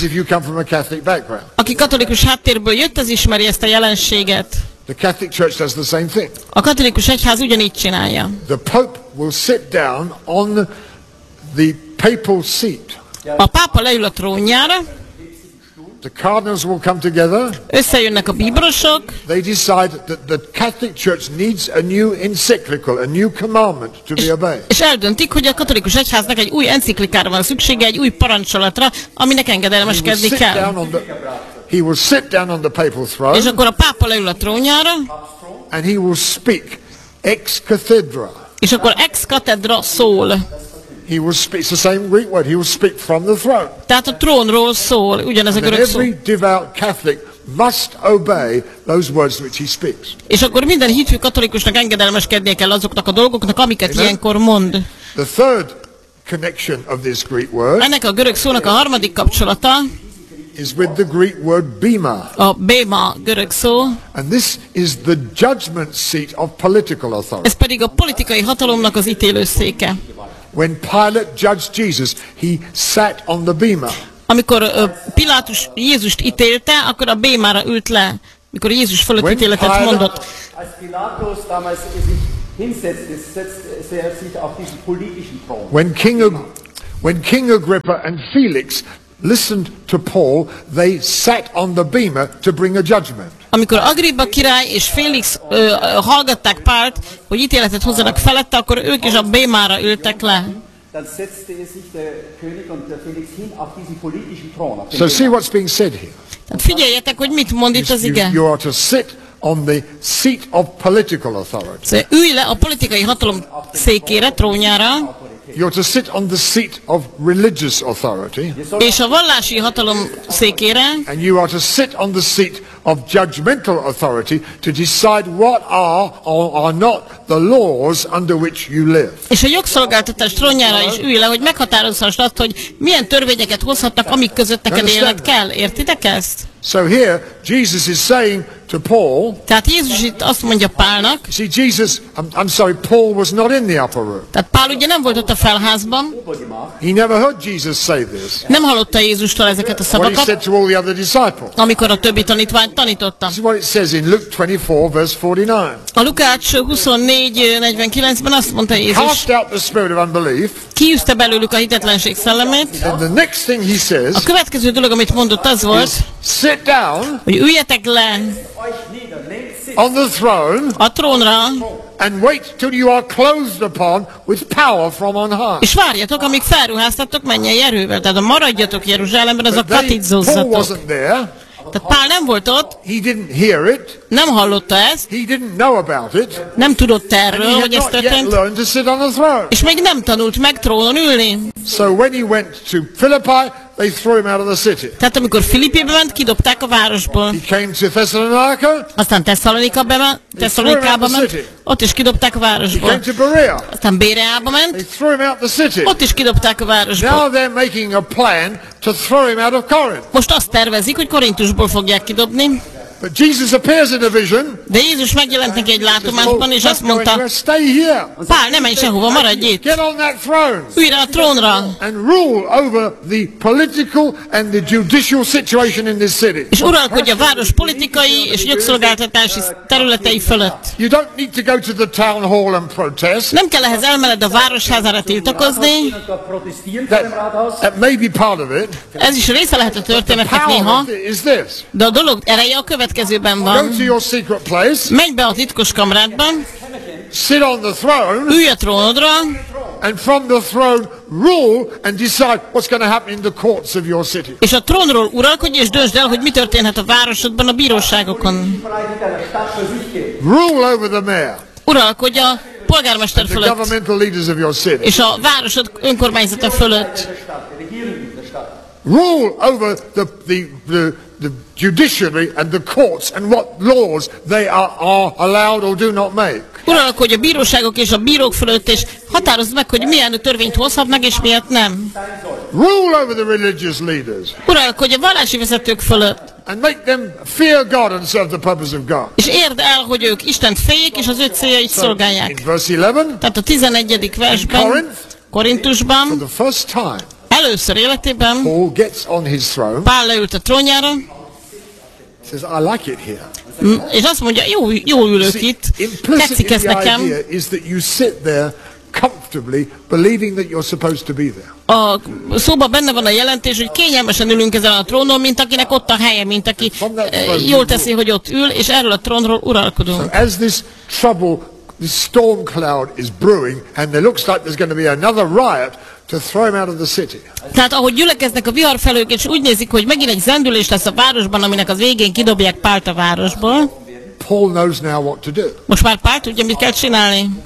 Aki katolikus háttérből jött, az ismeri ezt a jelenséget. The Catholic Church does the same thing. A katolikus egyház ugyanígy csinálja. The Pope will sit down on the papal seat. A pápa leül a trónjára. The cardinals will come together. Összejönnek a bíborosok. They decide that the Catholic Church needs a new encyclical, a new commandment to be obeyed. És eldöntik, hogy a katolikus egyháznak egy új enciklikára van szüksége, egy új parancsolatra, aminek engedelmeskedni kell. He will sit down on the papal throne. És akkor a pápa leül a trónjára. And he will speak ex cathedra. És akkor ex cathedra szól. He will speak, it's the same Greek word, he will speak from the throne. Tehát a trónról szól, ugyanez a görög szó. Every devout Catholic must obey those words which he speaks. És akkor minden hithű katolikusnak engedelmeskednie kell azoknak a dolgoknak, amiket Amen. Ilyenkor mond. The third connection of this Greek word. Ennek a görög szónak a harmadik kapcsolata is with the Greek word bema. A bema görög szó. And this is the judgment seat of political authority. Ez pedig a politikai hatalomnak az ítélőszéke. When Pilate judged Jesus, he sat on the bema. Amikor uh, Pilátus Jézust ítélte, akkor a bémára ült le, mikor Jézus fölött When ítéletet Pilate, mondott. Als Pilatus damals sich hinsetzte, setzte er sich auf diesen politischen Thron. When King, when King Agrippa and Felix listened to Paul, they sat on the bema to bring a judgment. Amikor Agrippa király és Félix uh, hallgatták Pált, hogy ítéletet hozzanak felette, akkor ők is a bémára ültek le. Dann setzte sich der König und der Felix hin auf diesen politischen Thron. So see what's being said here. Tehát figyeljetek, hogy mit mond itt az ige. You are to sit on the seat of political authority. Szóval ülj le a politikai hatalom székére, trónjára. You're to sit on the seat of religious authority. És a vallási hatalom székére. And you are to sit on the seat of judgmental authority to decide what are or are not the laws under which you live. És a jogszolgáltatás trónjára is ülj le, hogy meghatározhass azt, hogy milyen törvényeket hozhatnak, amik között neked élned kell. Értitek ezt? So here Jesus is saying to Paul. Tehát Jézus itt azt mondja Pálnak. See, Jesus, I'm, I'm sorry, Paul was not in the upper room. Tehát Pál ugye nem volt ott a felházban. He never heard Jesus say this. Nem hallotta Jézustól ezeket a szavakat. What he said to all the other disciples. Amikor a többi tanítványt tanította. This is what it says in Luke twenty-four verse forty-nine. A Lukács huszonnégy negyvenkilencben azt mondta Jézus. Cast out the spirit of unbelief. Kiűzte belőlük a hitetlenség szellemét. And the next thing he says. A következő dolog, amit mondott, az volt, sit down. Hogy üljetek le on the throne. A trónra. And wait till you are clothed upon with power from on high. És várjatok, amíg felruháztatok mennyei erővel. Tehát a maradjatok Jeruzsálemben, az a katizozzatok. Tehát Pál nem volt ott. He didn't hear it. Nem hallotta ezt. He didn't know about it. Nem tudott erről, hogy ez történt. És még nem tanult meg trónon ülni. So when he went to Philippi, they threw him out of the city. Tehát amikor Filippibe ment, kidobták a városból. He came to Thessalonica. Aztán Tesszalonika ment, Tesszalonikába ment, ott is kidobták a városból. He came to Berea. Aztán Béreába ment, they threw him out the city. Ott is kidobták a városból. Now they're making a plan to throw him out of Corinth. Most azt tervezik, hogy Korintusból fogják kidobni. But Jesus appears in a vision. De Jézus megjelent neki egy látomásban, és azt mondta, Pál, ne menj sehova, maradj itt. Get on that throne. Ülj rá a trónra. And rule over the political and the judicial situation in this city. És uralkodj a város politikai és jogszolgáltatási területei fölött. You don't need to go to the town hall and protest. Nem kell ehhez elmened a városházára tiltakozni. That, that may be part of it. Ez is része lehet a történetnek néha. De a dolog ereje a következőben van. Go to your secret place. Menj be a titkos kamrádban. Sit on the throne. Ülj a trónodra. And from the throne rule and decide what's going to happen in the courts of your city. És a trónról uralkodj és döntsd el, hogy mi történhet a városodban a bíróságokon. Rule over the mayor. Uralkodj a polgármester the fölött. Governmental leaders of your city. És a városod önkormányzata fölött. Rule over the the the the judiciary and the courts and what laws they are, are allowed or do not make. Uralkodj a bíróságok és a bírók fölött, és határozd meg, hogy milyen törvényt hozhatnak, és miért nem. Rule over the religious leaders. Uralkodj a vallási vezetők fölött. And make them fear God and serve the purpose of God. És érd el, hogy ők Istent féljék, és az ő céljait so, szolgálják. In verse eleven, tehát a tizenegyedik versben, Korintusban, for the first time, először életében Paul gets on his throne. Pál leült a trónjára. Says, I like it here. És azt mondja, jó, jó ülök itt, tetszik ez nekem. Is that you sit there comfortably, believing that you're supposed to be there. A szóban benne van a jelentés, hogy kényelmesen ülünk ezen a trónon, mint akinek ott a helye, mint aki jól teszi, hogy ott ül, és erről a trónról uralkodunk. So as this trouble, this storm cloud is brewing, and there looks like there's going to be another riot to throw him out of the city. Tehát ahogy gyülekeznek a viharfelők, és úgy nézik, hogy megint egy zendülés lesz a városban, aminek az végén kidobják Pált a városból. Paul knows now what to do. Most már Pál tudja, mit kell csinálni.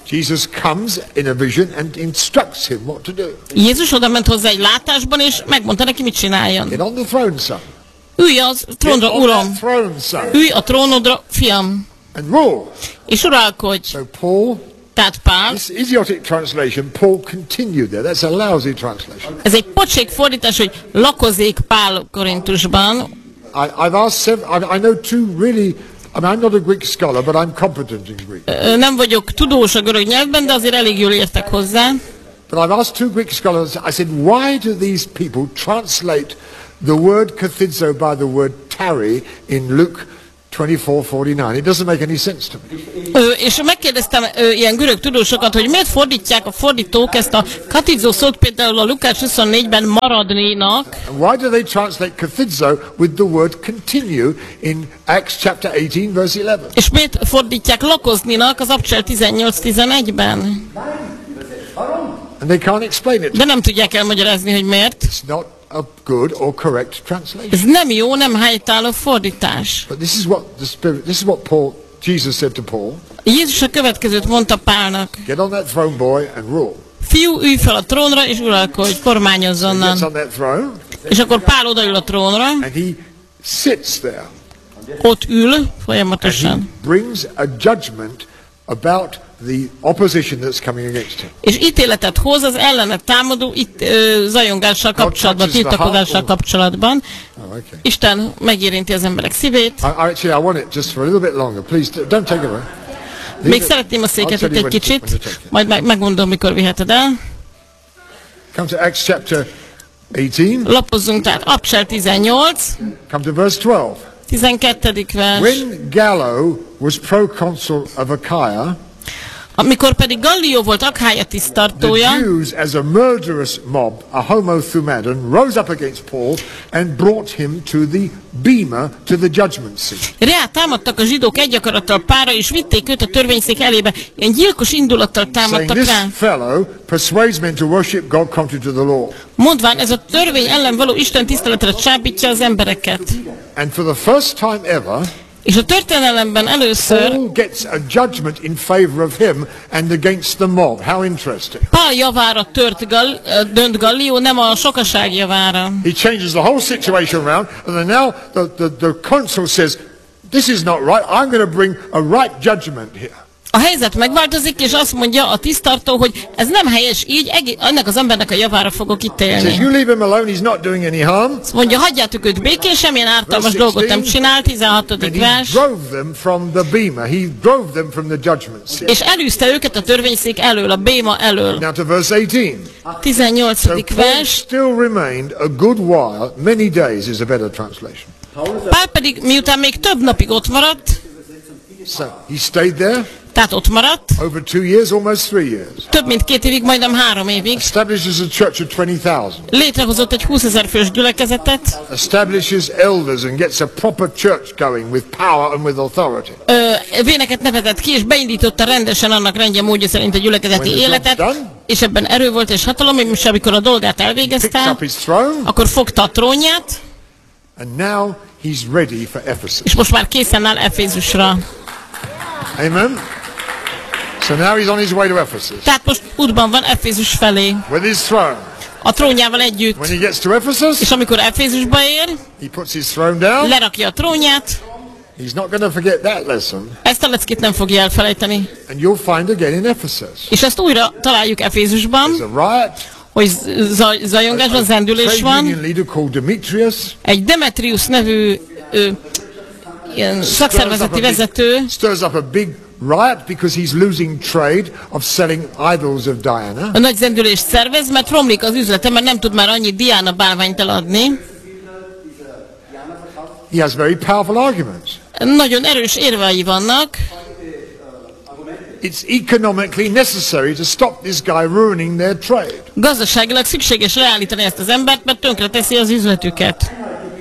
Jesus comes in a vision and instructs him what to do. Jézus oda ment hozzá egy látásban, és megmondta neki, mit csináljon. Get on the throne, son. Ülj az trónra, uram. Throne, son. Ülj a trónodra, fiam. And rule. És uralkodj. So Paul, tehát Pál, this idiotic translation, Paul continued there. That's a lousy translation. Ez egy pocsék fordítás, hogy lakozik Pál Korintusban. I, I've asked seven, I, I know two really, I mean, I'm not a Greek scholar, but I'm competent in Greek. Nem vagyok tudós a görög nyelvben, de azért elég jól értek hozzá. But I've asked two Greek scholars, I said, why do these people translate the word kathizo by the word tarry in Luke twenty-four forty-nine? It doesn't make any sense to me. Ö, és megkérdeztem ö, ilyen görög tudósokat, hogy miért fordítják a fordítók ezt a kathizo szót például a Lukács huszonnégyben maradnénak. And why do they translate kathizo with the word continue in Acts chapter eighteen verse eleven? És miért fordítják lakozninak az Abcsel tizennyolc tizenegyben? And they can't explain it. De nem tudják elmagyarázni, hogy miért. It's not a good or correct translation. Ez nem jó, nem helytálló fordítás. But this is what the Spirit, this is what Paul, Jesus said to Paul. Jézus a következőt mondta Pálnak. Get on that throne, boy, and rule. Fiú, ülj fel a trónra, és uralkodj, kormányozz He gets on onnan. that throne, És akkor Pál odaül a trónra, and he sits there. ott ül And he folyamatosan. brings a judgment about the opposition that's coming against him. És ítéletet hoz az ellene támadó itt, ö, zajongással kapcsolatban, tiltakozással kapcsolatban. Oh, okay. Isten megérinti az emberek szívét. I, I actually I want it just for a little bit longer. Please d- don't take it away. Leave Még it. szeretném a I'll széket tell itt you egy when to- when kicsit, to take it. majd meg, megmondom, mikor viheted el. Come to Acts chapter eighteen. Lapozzunk, tehát Abcsel tizennyolc, Come to verse twelve. tizenkettedik vers. When Gallo was proconsul of Achaia, Amikor pedig Gallió volt Akhája tiszttartója, the Jews, as a murderous mob, a homo thumadon, rose up against Paul and brought him to the bema, to the judgment seat. rá támadtak a zsidók egy akarattal Pálra, és vitték őt a törvényszék elébe. Ilyen gyilkos indulattal Saying, támadtak this rá. fellow persuades men to worship God contrary to the law. Mondván, ez a törvény ellen való Isten tiszteletre csábítja az embereket. And for the first time ever, És a történelemben először Paul gets a judgment in favor of him and against the mob. How interesting. Pál javára tört Gal, dönt Gallió, nem a sokaság javára. He changes the whole situation around, and then now the, the, the consul says, this is not right, I'm going to bring a right judgment here. A helyzet megváltozik, és azt mondja a tisztartó, hogy ez nem helyes, így egész, ennek az embernek a javára fogok He says, ítélni. you leave him alone, he's not doing any harm. Azt mondja, hagyjátok őt békén, semmilyen ártalmas dolgot nem csinál, tizenhatodik And he vers. drove them from the bema. He drove them from the judgment seat. És elűzte őket a törvényszék elől, a béma elől. Now to verse eighteen. So tizennyolcadik Paul vers. still remained a good while, many days is a better translation. Pál pedig miután még több napig ott maradt, So he stayed there tehát ott maradt, over two years, almost three years. több mint két évig, majdnem három évig, Establishes a church of twenty thousand. létrehozott egy húszezer fős gyülekezetet, Establishes elders and gets a proper church going with power and with authority. ö, véneket nevezett ki, és beindította rendesen annak rendje módja szerint a gyülekezeti When the job's életet, done, és ebben erő volt és hatalom, és amikor a dolgát picks elvégezte, up his throne, akkor fogta a trónját, and now he's ready for Ephesus. és most már készen áll Efézusra. Amen. So now he's on his way to Ephesus Tehát most útban van Efézus felé, with his throne. a trónjával együtt. When he gets to Ephesus, És amikor Efézusba ér, he puts his throne down. lerakja a trónját, He's not going to forget that lesson, ezt a leckét nem fogja elfelejteni. and you'll find again in Ephesus. És ezt újra találjuk Efézusban, There's a riot. hogy zaj, zajongás van, zendülés Trade van. union leader called Demetrius Egy Demetrius nevű ö, ilyen szakszervezeti vezető stirs up a big riot because he's losing trade of selling idols of Diana. a nagy zendülést szervez, mert romlik az üzlete, mert nem tud már annyi Diana bálványt eladni. He has very powerful arguments. Nagyon erős érvei vannak. It's economically necessary to stop this guy ruining their trade. Gazdaságilag szükséges leállítani ezt az embert, mert tönkre teszi az üzletüket.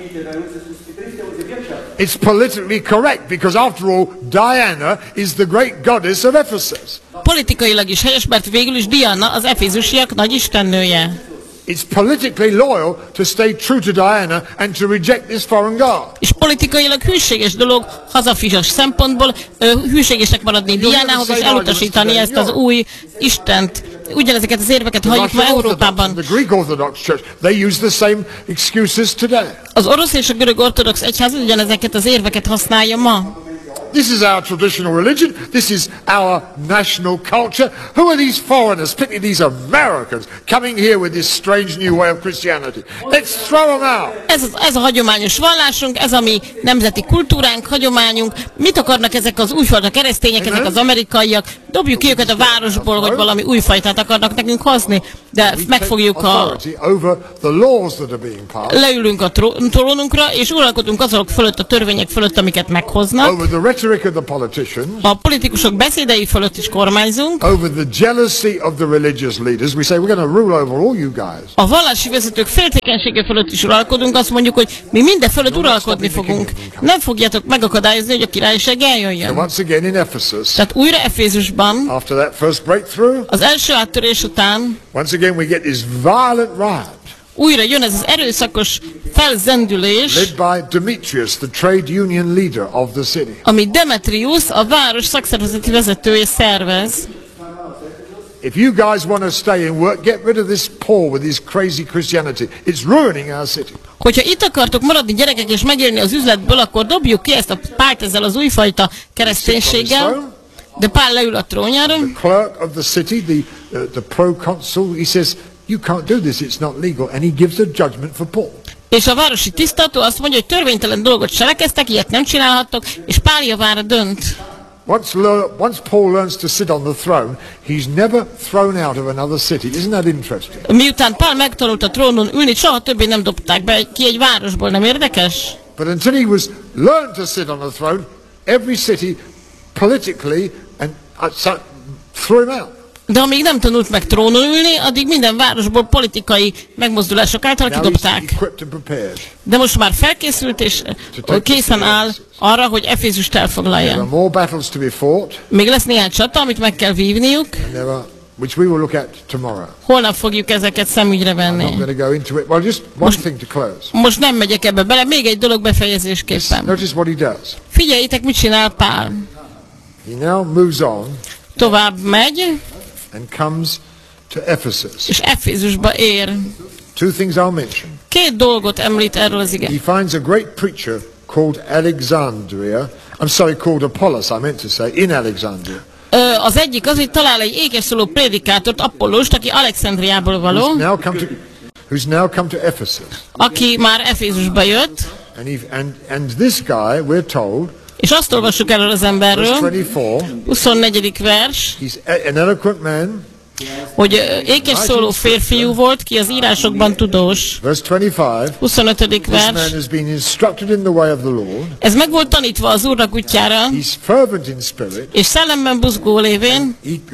It's politically correct because after all, Diana is the great goddess of Ephesus. Politikailag is helyes, mert végül is Diana az efézusiak nagy istennője. It's politically loyal to stay true to Diana and to reject this foreign god. És politikailag hűséges dolog hazafizas szempontból hűségesek maradni Diánához és elutasítani ezt az új Istent. Ugyanezeket az érveket halljuk ma Európában. The Greek Orthodox Church, they use the same excuses today. Az orosz és a görög ortodox egyház ugyanezeket az érveket használja ma. This is our traditional religion. This is our national culture. Who are these foreigners, particularly these Americans, coming here with this strange new way of Christianity? Let's throw them out. Ez, az, ez a hagyományos vallásunk, ez a mi nemzeti kultúránk, hagyományunk. Mit akarnak ezek az újfajta keresztények, ezek az amerikaiak? Dobjuk ki őket a városból, vagy valami újfajtát akarnak nekünk hozni. De megfogjuk a... Leülünk a trónunkra, és uralkodunk azok fölött, a törvények fölött, amiket meghoznak. A politikusok beszédei fölött is kormányzunk. A vallási vezetők féltékenysége fölött is uralkodunk, azt mondjuk, hogy mi minden fölött uralkodni fogunk. Nem fogjátok megakadályozni, hogy a királyság eljöjjön. Tehát újra Efézusban, az első áttörés után, again we get this violent riot. Újra jön ez az erőszakos felzendülés, led by Demetrius, the trade union leader of the city. Ami Demetrius, a város szakszervezeti vezetője szervez. If you guys want to stay and work, get rid of this Paul with his crazy Christianity. It's ruining our city. Hogyha itt akartok maradni gyerekek és megélni az üzletből, akkor dobjuk ki ezt a Pált ezzel az újfajta kereszténységgel. De Pál leül a trónjára. The clerk of the city, the, uh, the proconsul, he says, you can't do this, it's not legal, and he gives a judgment for Paul. És a városi tisztató azt mondja, hogy törvénytelen dolgot cselekeztek, ilyet nem csinálhattok, és Pál javára dönt. Once, once Paul learns to sit on the throne, he's never thrown out of another city. Isn't that interesting? Miután Pál megtanult a trónon ülni, soha többé nem dobták be ki egy városból, nem érdekes? But until he was learned to sit on the throne, every city politically and uh, so, threw him out. De amíg nem tanult meg trónon ülni, addig minden városból politikai megmozdulások által kidobták. De most már felkészült és készen áll arra, hogy Efézust elfoglalja. Még lesz néhány csata, amit meg kell vívniuk. Holnap fogjuk ezeket szemügyre venni. Most, most nem megyek ebbe bele, még egy dolog befejezésképpen. Figyeljétek, mit csinál Pál. Tovább megy, and comes to Ephesus. És Efézusba ér. Two things I'll mention. Két dolgot említ erről az ige. He finds a great preacher called Alexandria. I'm sorry, called Apollos, I meant to say, in Alexandria. Ö, az egyik az, hogy talál egy ékesszóló prédikátort, Apollost, aki Alexandriából való. Who's now come to, who's now come to Ephesus. Aki már Efézusba jött. And, he, and, and this guy, we're told, és azt olvassuk erről az emberről, huszonnegyedik vers, hogy ékes szóló férfiú volt, ki az írásokban tudós. huszonötödik vers. Ez meg volt tanítva az Úrnak útjára, és szellemben buzgó lévén,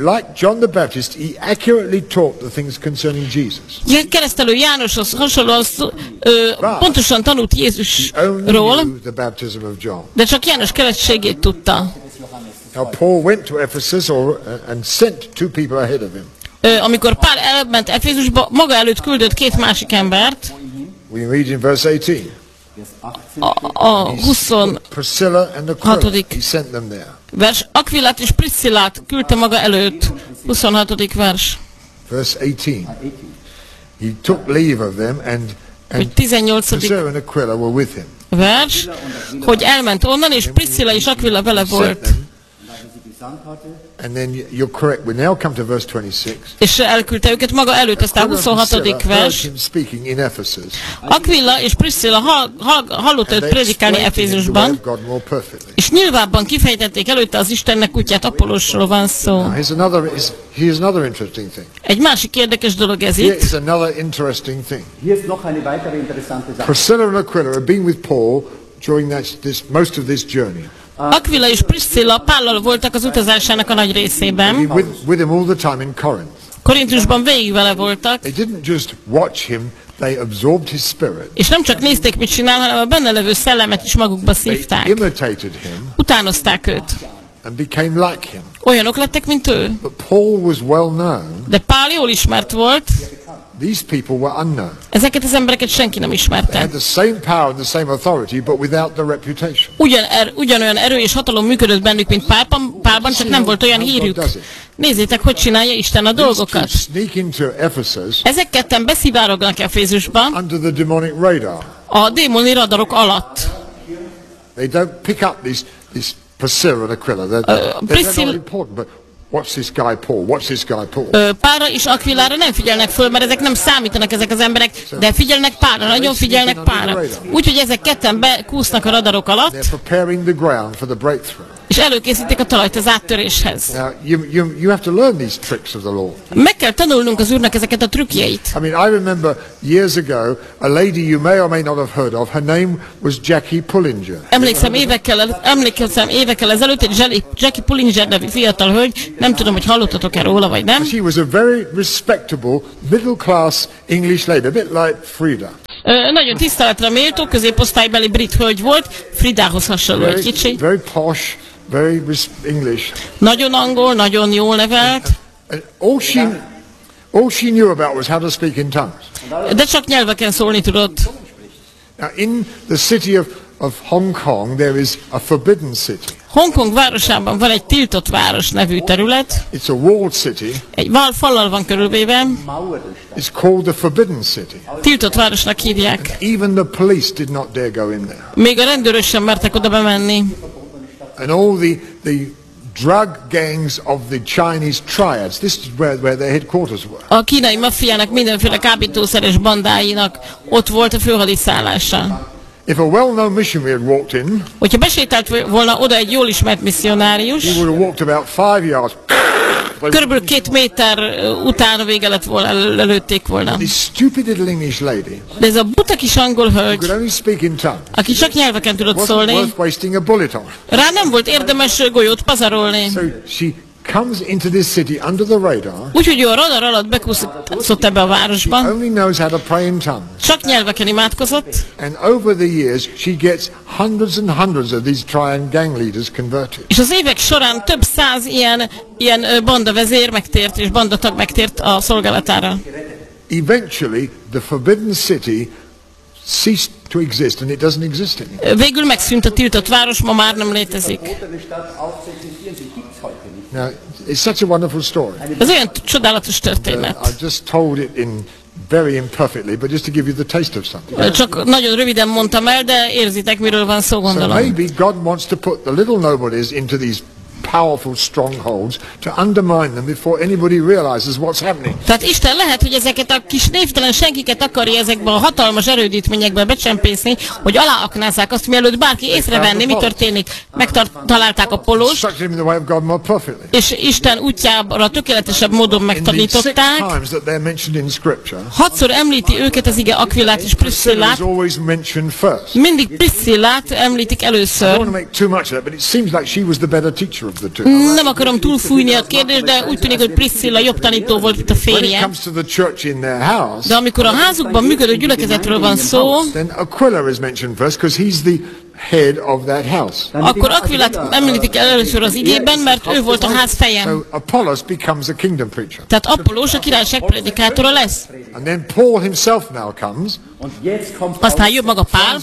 keresztelő Jánoshoz hasonlóan ö, pontosan tanult Jézusról, de csak János keresztségét tudta. Now Paul went to Ephesus or, uh, and sent two people ahead of him. Ö, amikor Pál elment Efézusba, maga előtt küldött két másik embert. We read in verse eighteen. A, a huszonhatodik He sent them there. vers. Aquilát és Priscillát küldte maga előtt. huszonhatodik vers. Verse eighteen. He took leave of them and, and Priscilla and Aquila were with him. Vers, hogy elment onnan, és Priscilla és Aquila vele volt. And then you're correct. We now come to verse twenty-six. És elküldte őket maga előtt, aztán huszonhatodik vers. Aquila és Priscilla hall, hall, hallotta őt prédikálni Efézusban, és nyilvánban kifejtették előtte az Istennek útját. Apollosról van szó. Egy másik érdekes dolog ez itt. Priscilla and Aquila have been with Paul during that, this, most of this journey. Aquila és Priscilla Pállal voltak az utazásának a nagy részében. With, with him all the time in Corinth. Korintusban végig vele voltak. They didn't just watch him, they absorbed his spirit. És nem csak nézték, mit csinál, hanem a benne levő szellemet is magukba szívták. They imitated him. Utánozták őt. And became like him. Olyanok lettek, mint ő. But Paul was well known. De Pál jól ismert volt. these people were unknown. Ezeket az embereket senki nem ismerte. They had the same power and the same authority, but without the reputation. Ugyan, er, ugyanolyan erő és hatalom működött bennük, mint Pálban, Pálban, csak nem volt olyan hírük. Nézzétek, hogy csinálja Isten a dolgokat. Ezek ketten beszivárognak Efézusba a démoni radarok alatt. They don't pick up these, these Priscilla and Aquila. They're, uh, they're, they're not important, but what's this guy Paul? What's this guy Paul? Uh, Pálra és Aquilára nem figyelnek föl, mert ezek nem számítanak ezek az emberek, de figyelnek Pálra, nagyon figyelnek Pálra. Úgyhogy ezek ketten bekúsznak a radarok alatt, they're preparing the ground for the breakthrough. És előkészítik a talajt az áttöréshez. Now, you, you, you have to learn these tricks of the Lord. Meg kell tanulnunk az Úrnak ezeket a trükkjeit. I mean, I remember years ago a lady you may or may not have heard of. Her name was Jackie Pullinger. Emlékszem évekkel, emlékszem évekkel ezelőtt egy Jackie Pullinger nevű fiatal hölgy, nem tudom, hogy hallottatok-e róla vagy nem. She was a very respectable middle class English lady, a bit like Frida. Ö, nagyon tiszteletre méltó középosztálybeli brit hölgy volt, Fridához hasonló egy kicsi. Very posh. Very English. Nagyon angol, nagyon jól nevelt. And all she, all she knew about was how to speak in tongues. De csak nyelveken szólni tudott. Now, in the city of, of Hong Kong, there is a forbidden city. Hongkong városában van egy tiltott város nevű terület. It's a walled city. Egy val fallal van körülvéve. It's called the forbidden city. Tiltott városnak hívják. And even the police did not dare go in there. Még a rendőrök sem mertek oda bemenni. And all the, the drug gangs of the Chinese triads, this is where, where their headquarters were. A kínai maffiának mindenféle kábítószeres bandáinak ott volt a főhadiszállása. If a well-known missionary had walked in, hogyha besétált volna oda egy jól ismert misszionárius, he would have walked about five yards. Körülbelül két méter utána vége lett volna, el, előtték volna. This stupid little English lady, de ez a buta kis angol hölgy, could only speak in tongues, aki csak nyelveken tudott wasn't szólni, worth wasting a bullet on. Rá nem volt érdemes golyót pazarolni. So she comes into this city under the radar. Úgyhogy ő a radar alatt bekúszott ebbe a városba. She only knows how to pray in tongues. Csak nyelveken imádkozott. And over the years she gets hundreds and hundreds of these triad gang leaders converted. És az évek során több száz ilyen ilyen banda vezér megtért és bandatag megtért a szolgálatára. Eventually the forbidden city ceased to exist and it doesn't exist anymore. Végül megszűnt a tiltott város, ma már nem létezik. Now, it's such a wonderful story. Ez olyan csodálatos történet. Uh, I just told it in very imperfectly, but just to give you the taste of something. Csak nagyon röviden mondtam el, de érzitek, miről van szó, gondolom. So maybe God wants to put the little nobodies into these powerful strongholds to undermine them before anybody realizes what's happening. Tehát Isten lehet, hogy ezeket a kis névtelen senkiket akarja ezekbe a hatalmas erődítményekbe becsempészni, hogy aláaknázzák azt, mielőtt bárki észrevenni, mi történik. Megtalálták a Apollost, és Isten útjára tökéletesebb módon megtanították. Hatszor említi őket az ige Aquilát és Priscillát. Mindig Priscillát említik először. Nem akarom túlfújni a kérdést, de úgy tűnik, hogy Priscilla jobb tanító volt, mint a férje. De amikor a házukban működő gyülekezetről van szó, akkor Aquilát említik először az igében, mert ő volt a ház feje. Tehát Apollos a királyság predikátora lesz. Aztán jön maga Pál,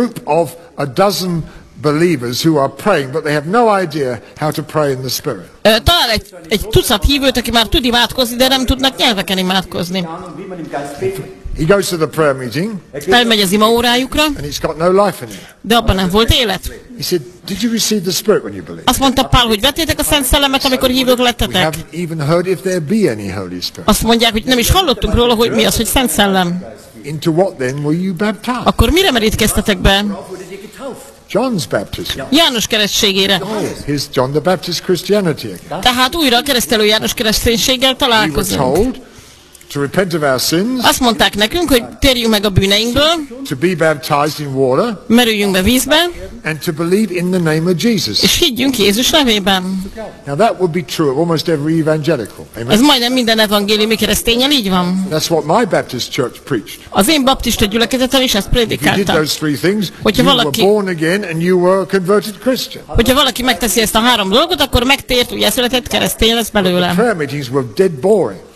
believers who are praying, but they have no idea how to pray in the Spirit. Talán egy, egy tucat hívőt, aki már tud imádkozni, de nem tudnak nyelveken imádkozni. He goes to the prayer meeting. Elmegy az imaórájukra, and he's got no life in him. De abban nem volt élet. He said, "Did you receive the Spirit when you believed?" Azt mondta Pál, hogy vettétek a Szent Szellemet, amikor hívők lettetek. We haven't even heard if there be any Holy Spirit. Azt mondják, hogy nem is hallottunk róla, hogy mi az, hogy Szent Szellem. Into what then were you baptized? Akkor mire merítkeztetek be? John's baptism. János keresztségére. Here's John the Baptist Christianity again. Tehát újra a keresztelő János kereszténységgel találkozunk. To repent of our sins. Azt mondták nekünk, hogy térjünk meg a bűneinkből. To be baptized in water. Merüljünk be vízbe. And to believe in the name of Jesus. És higgyünk Jézus nevében. Now that would be true of almost every evangelical. Amen. Ez majdnem minden evangéliumi keresztényen így van. That's what my Baptist church preached. Az én baptista gyülekezetem is ezt prédikálta. Hogyha valaki born again and you were a converted Christian. Hogyha valaki megteszi ezt a három dolgot, akkor megtért, újjászületett keresztény lesz belőle. The prayer meetings were dead boring.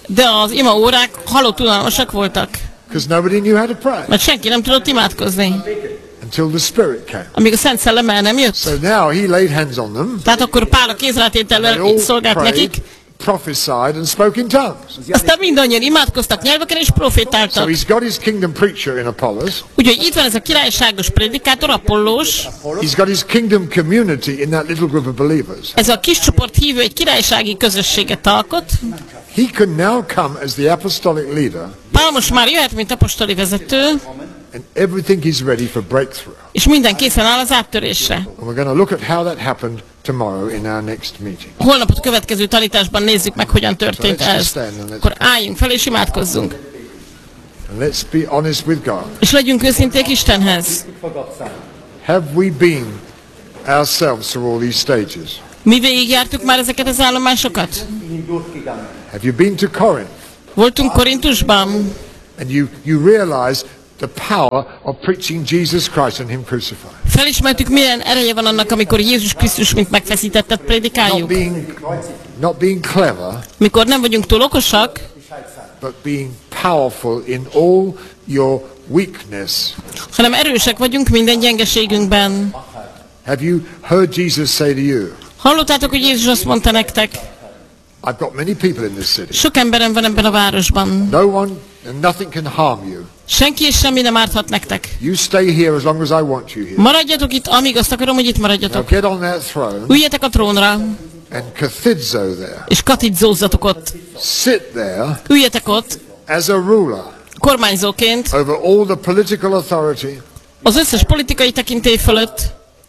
de az imaórák halott unalmasak voltak. Because nobody knew how to pray. Mert senki nem tudott imádkozni. Until the Spirit came. Amíg a Szent Szellem el nem jött. So now he laid hands on them. Tehát akkor Pál a kézrátétellel szolgált nekik. Prophesied and spoke in tongues. Aztán mindannyian imádkoztak nyelveken és profétáltak. So he's got his kingdom preacher in Apollos. Úgyhogy itt van ez a királyságos prédikátor, Apollós. He's got his kingdom community in that little group of believers. Ez a kis csoport hívő egy királysági közösséget alkot. He can now come as the apostolic leader. Pál most már jöhet, mint apostoli vezető. And everything is ready for breakthrough. És minden készen áll az áttörésre. And we're going to look at how that happened tomorrow in our next meeting. Holnap a következő tanításban nézzük meg, hogyan történt ez. Akkor álljunk fel és imádkozzunk. And let's be honest with God. És legyünk őszinték Istenhez. Have we been ourselves through all these stages? Mi végigjártuk már ezeket az állomásokat? Have you been to Corinth? Voltunk Korintusban. And you, you realize the power of preaching Jesus Christ and Him crucified. Felismertük, milyen ereje van annak, amikor Jézus Krisztus mint megfeszítettet prédikáljuk. Not being, not being clever, mikor nem vagyunk túl okosak, but being powerful in all your weakness. hanem erősek vagyunk minden gyengeségünkben. Have you heard Jesus say to you? Hallottátok, hogy Jézus azt mondta nektek? I've got many people in this city. Sok emberem van ebben a városban. No one and nothing can harm you. Senki és semmi nem árthat nektek. You stay here as long as I want you here. Maradjatok itt, amíg azt akarom, hogy itt maradjatok. Now get on that throne. Üljetek a trónra. And kathidzo there. És katidzózzatok ott. Sit there. Üljetek ott. As a ruler. Kormányzóként. Over all the political authority. Az összes politikai tekintély fölött.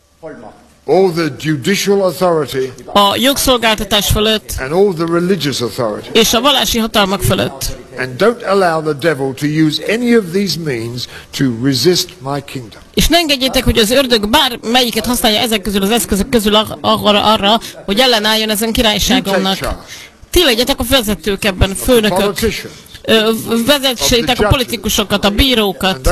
All the judicial authority. A jogszolgáltatás fölött. And all the religious authority. És a vallási hatalmak fölött. And don't allow the devil to use any of these means to resist my kingdom. És ne engedjétek, hogy az ördög bár melyiket használja ezek közül az eszközök közül arra, arra hogy ellenálljon ezen királyságomnak. Ti legyetek a vezetők ebben, főnökök. Vezessétek a politikusokat, a bírókat.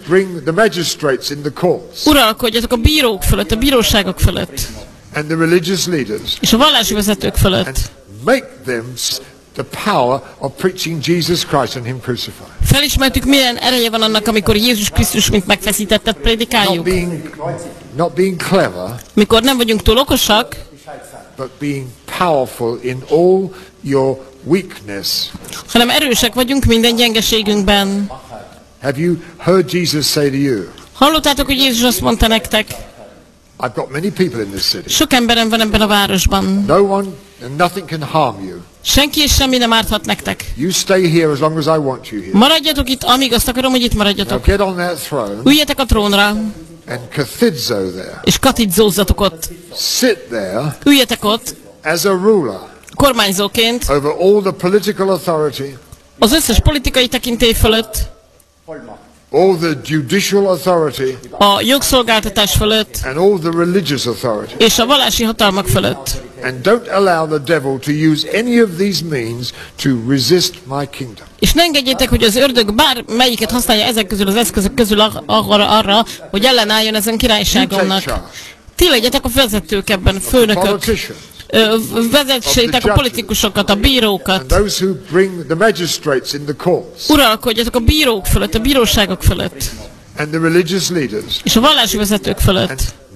Uralkodjatok a bírók fölött, a bíróságok fölött. És a vallási vezetők fölött. The power of preaching Jesus Christ and Him crucified. Felismertük, milyen ereje van annak, amikor Jézus Krisztus mint megfeszítettet prédikáljuk. Not being, not being clever, mikor nem vagyunk túl okosak, but being powerful in all your weakness. hanem erősek vagyunk minden gyengeségünkben. Have you heard Jesus say to you? Hallottátok, hogy Jézus azt mondta nektek? I've got many people in this city. Sok emberem van ebben a városban. No one and nothing can harm you. Senki és semmi nem árthat nektek. You stay here as long as I want you here. Maradjatok itt, amíg azt akarom, hogy itt maradjatok. Now get on that throne. Üljetek a trónra. And kathidzo there. És katidzózzatok ott. Sit there. Üljetek ott. As a ruler. Kormányzóként. Over all the political authority. Az összes politikai tekintély fölött. All the judicial authority. A jogszolgáltatás fölött. And all the religious authority. És a vallási hatalmak fölött. And don't allow the devil to use any of these means to resist my kingdom. És ne engedjétek, hogy az ördög bár melyiket használja ezek közül az eszközök közül arra, arra hogy ellenálljon ezen királyságomnak. Ti legyetek a vezetők ebben, főnökök. Vezessétek a politikusokat, a bírókat. Uralkodjatok a bírók fölött, a bíróságok fölött. És a vallási vezetők fölött.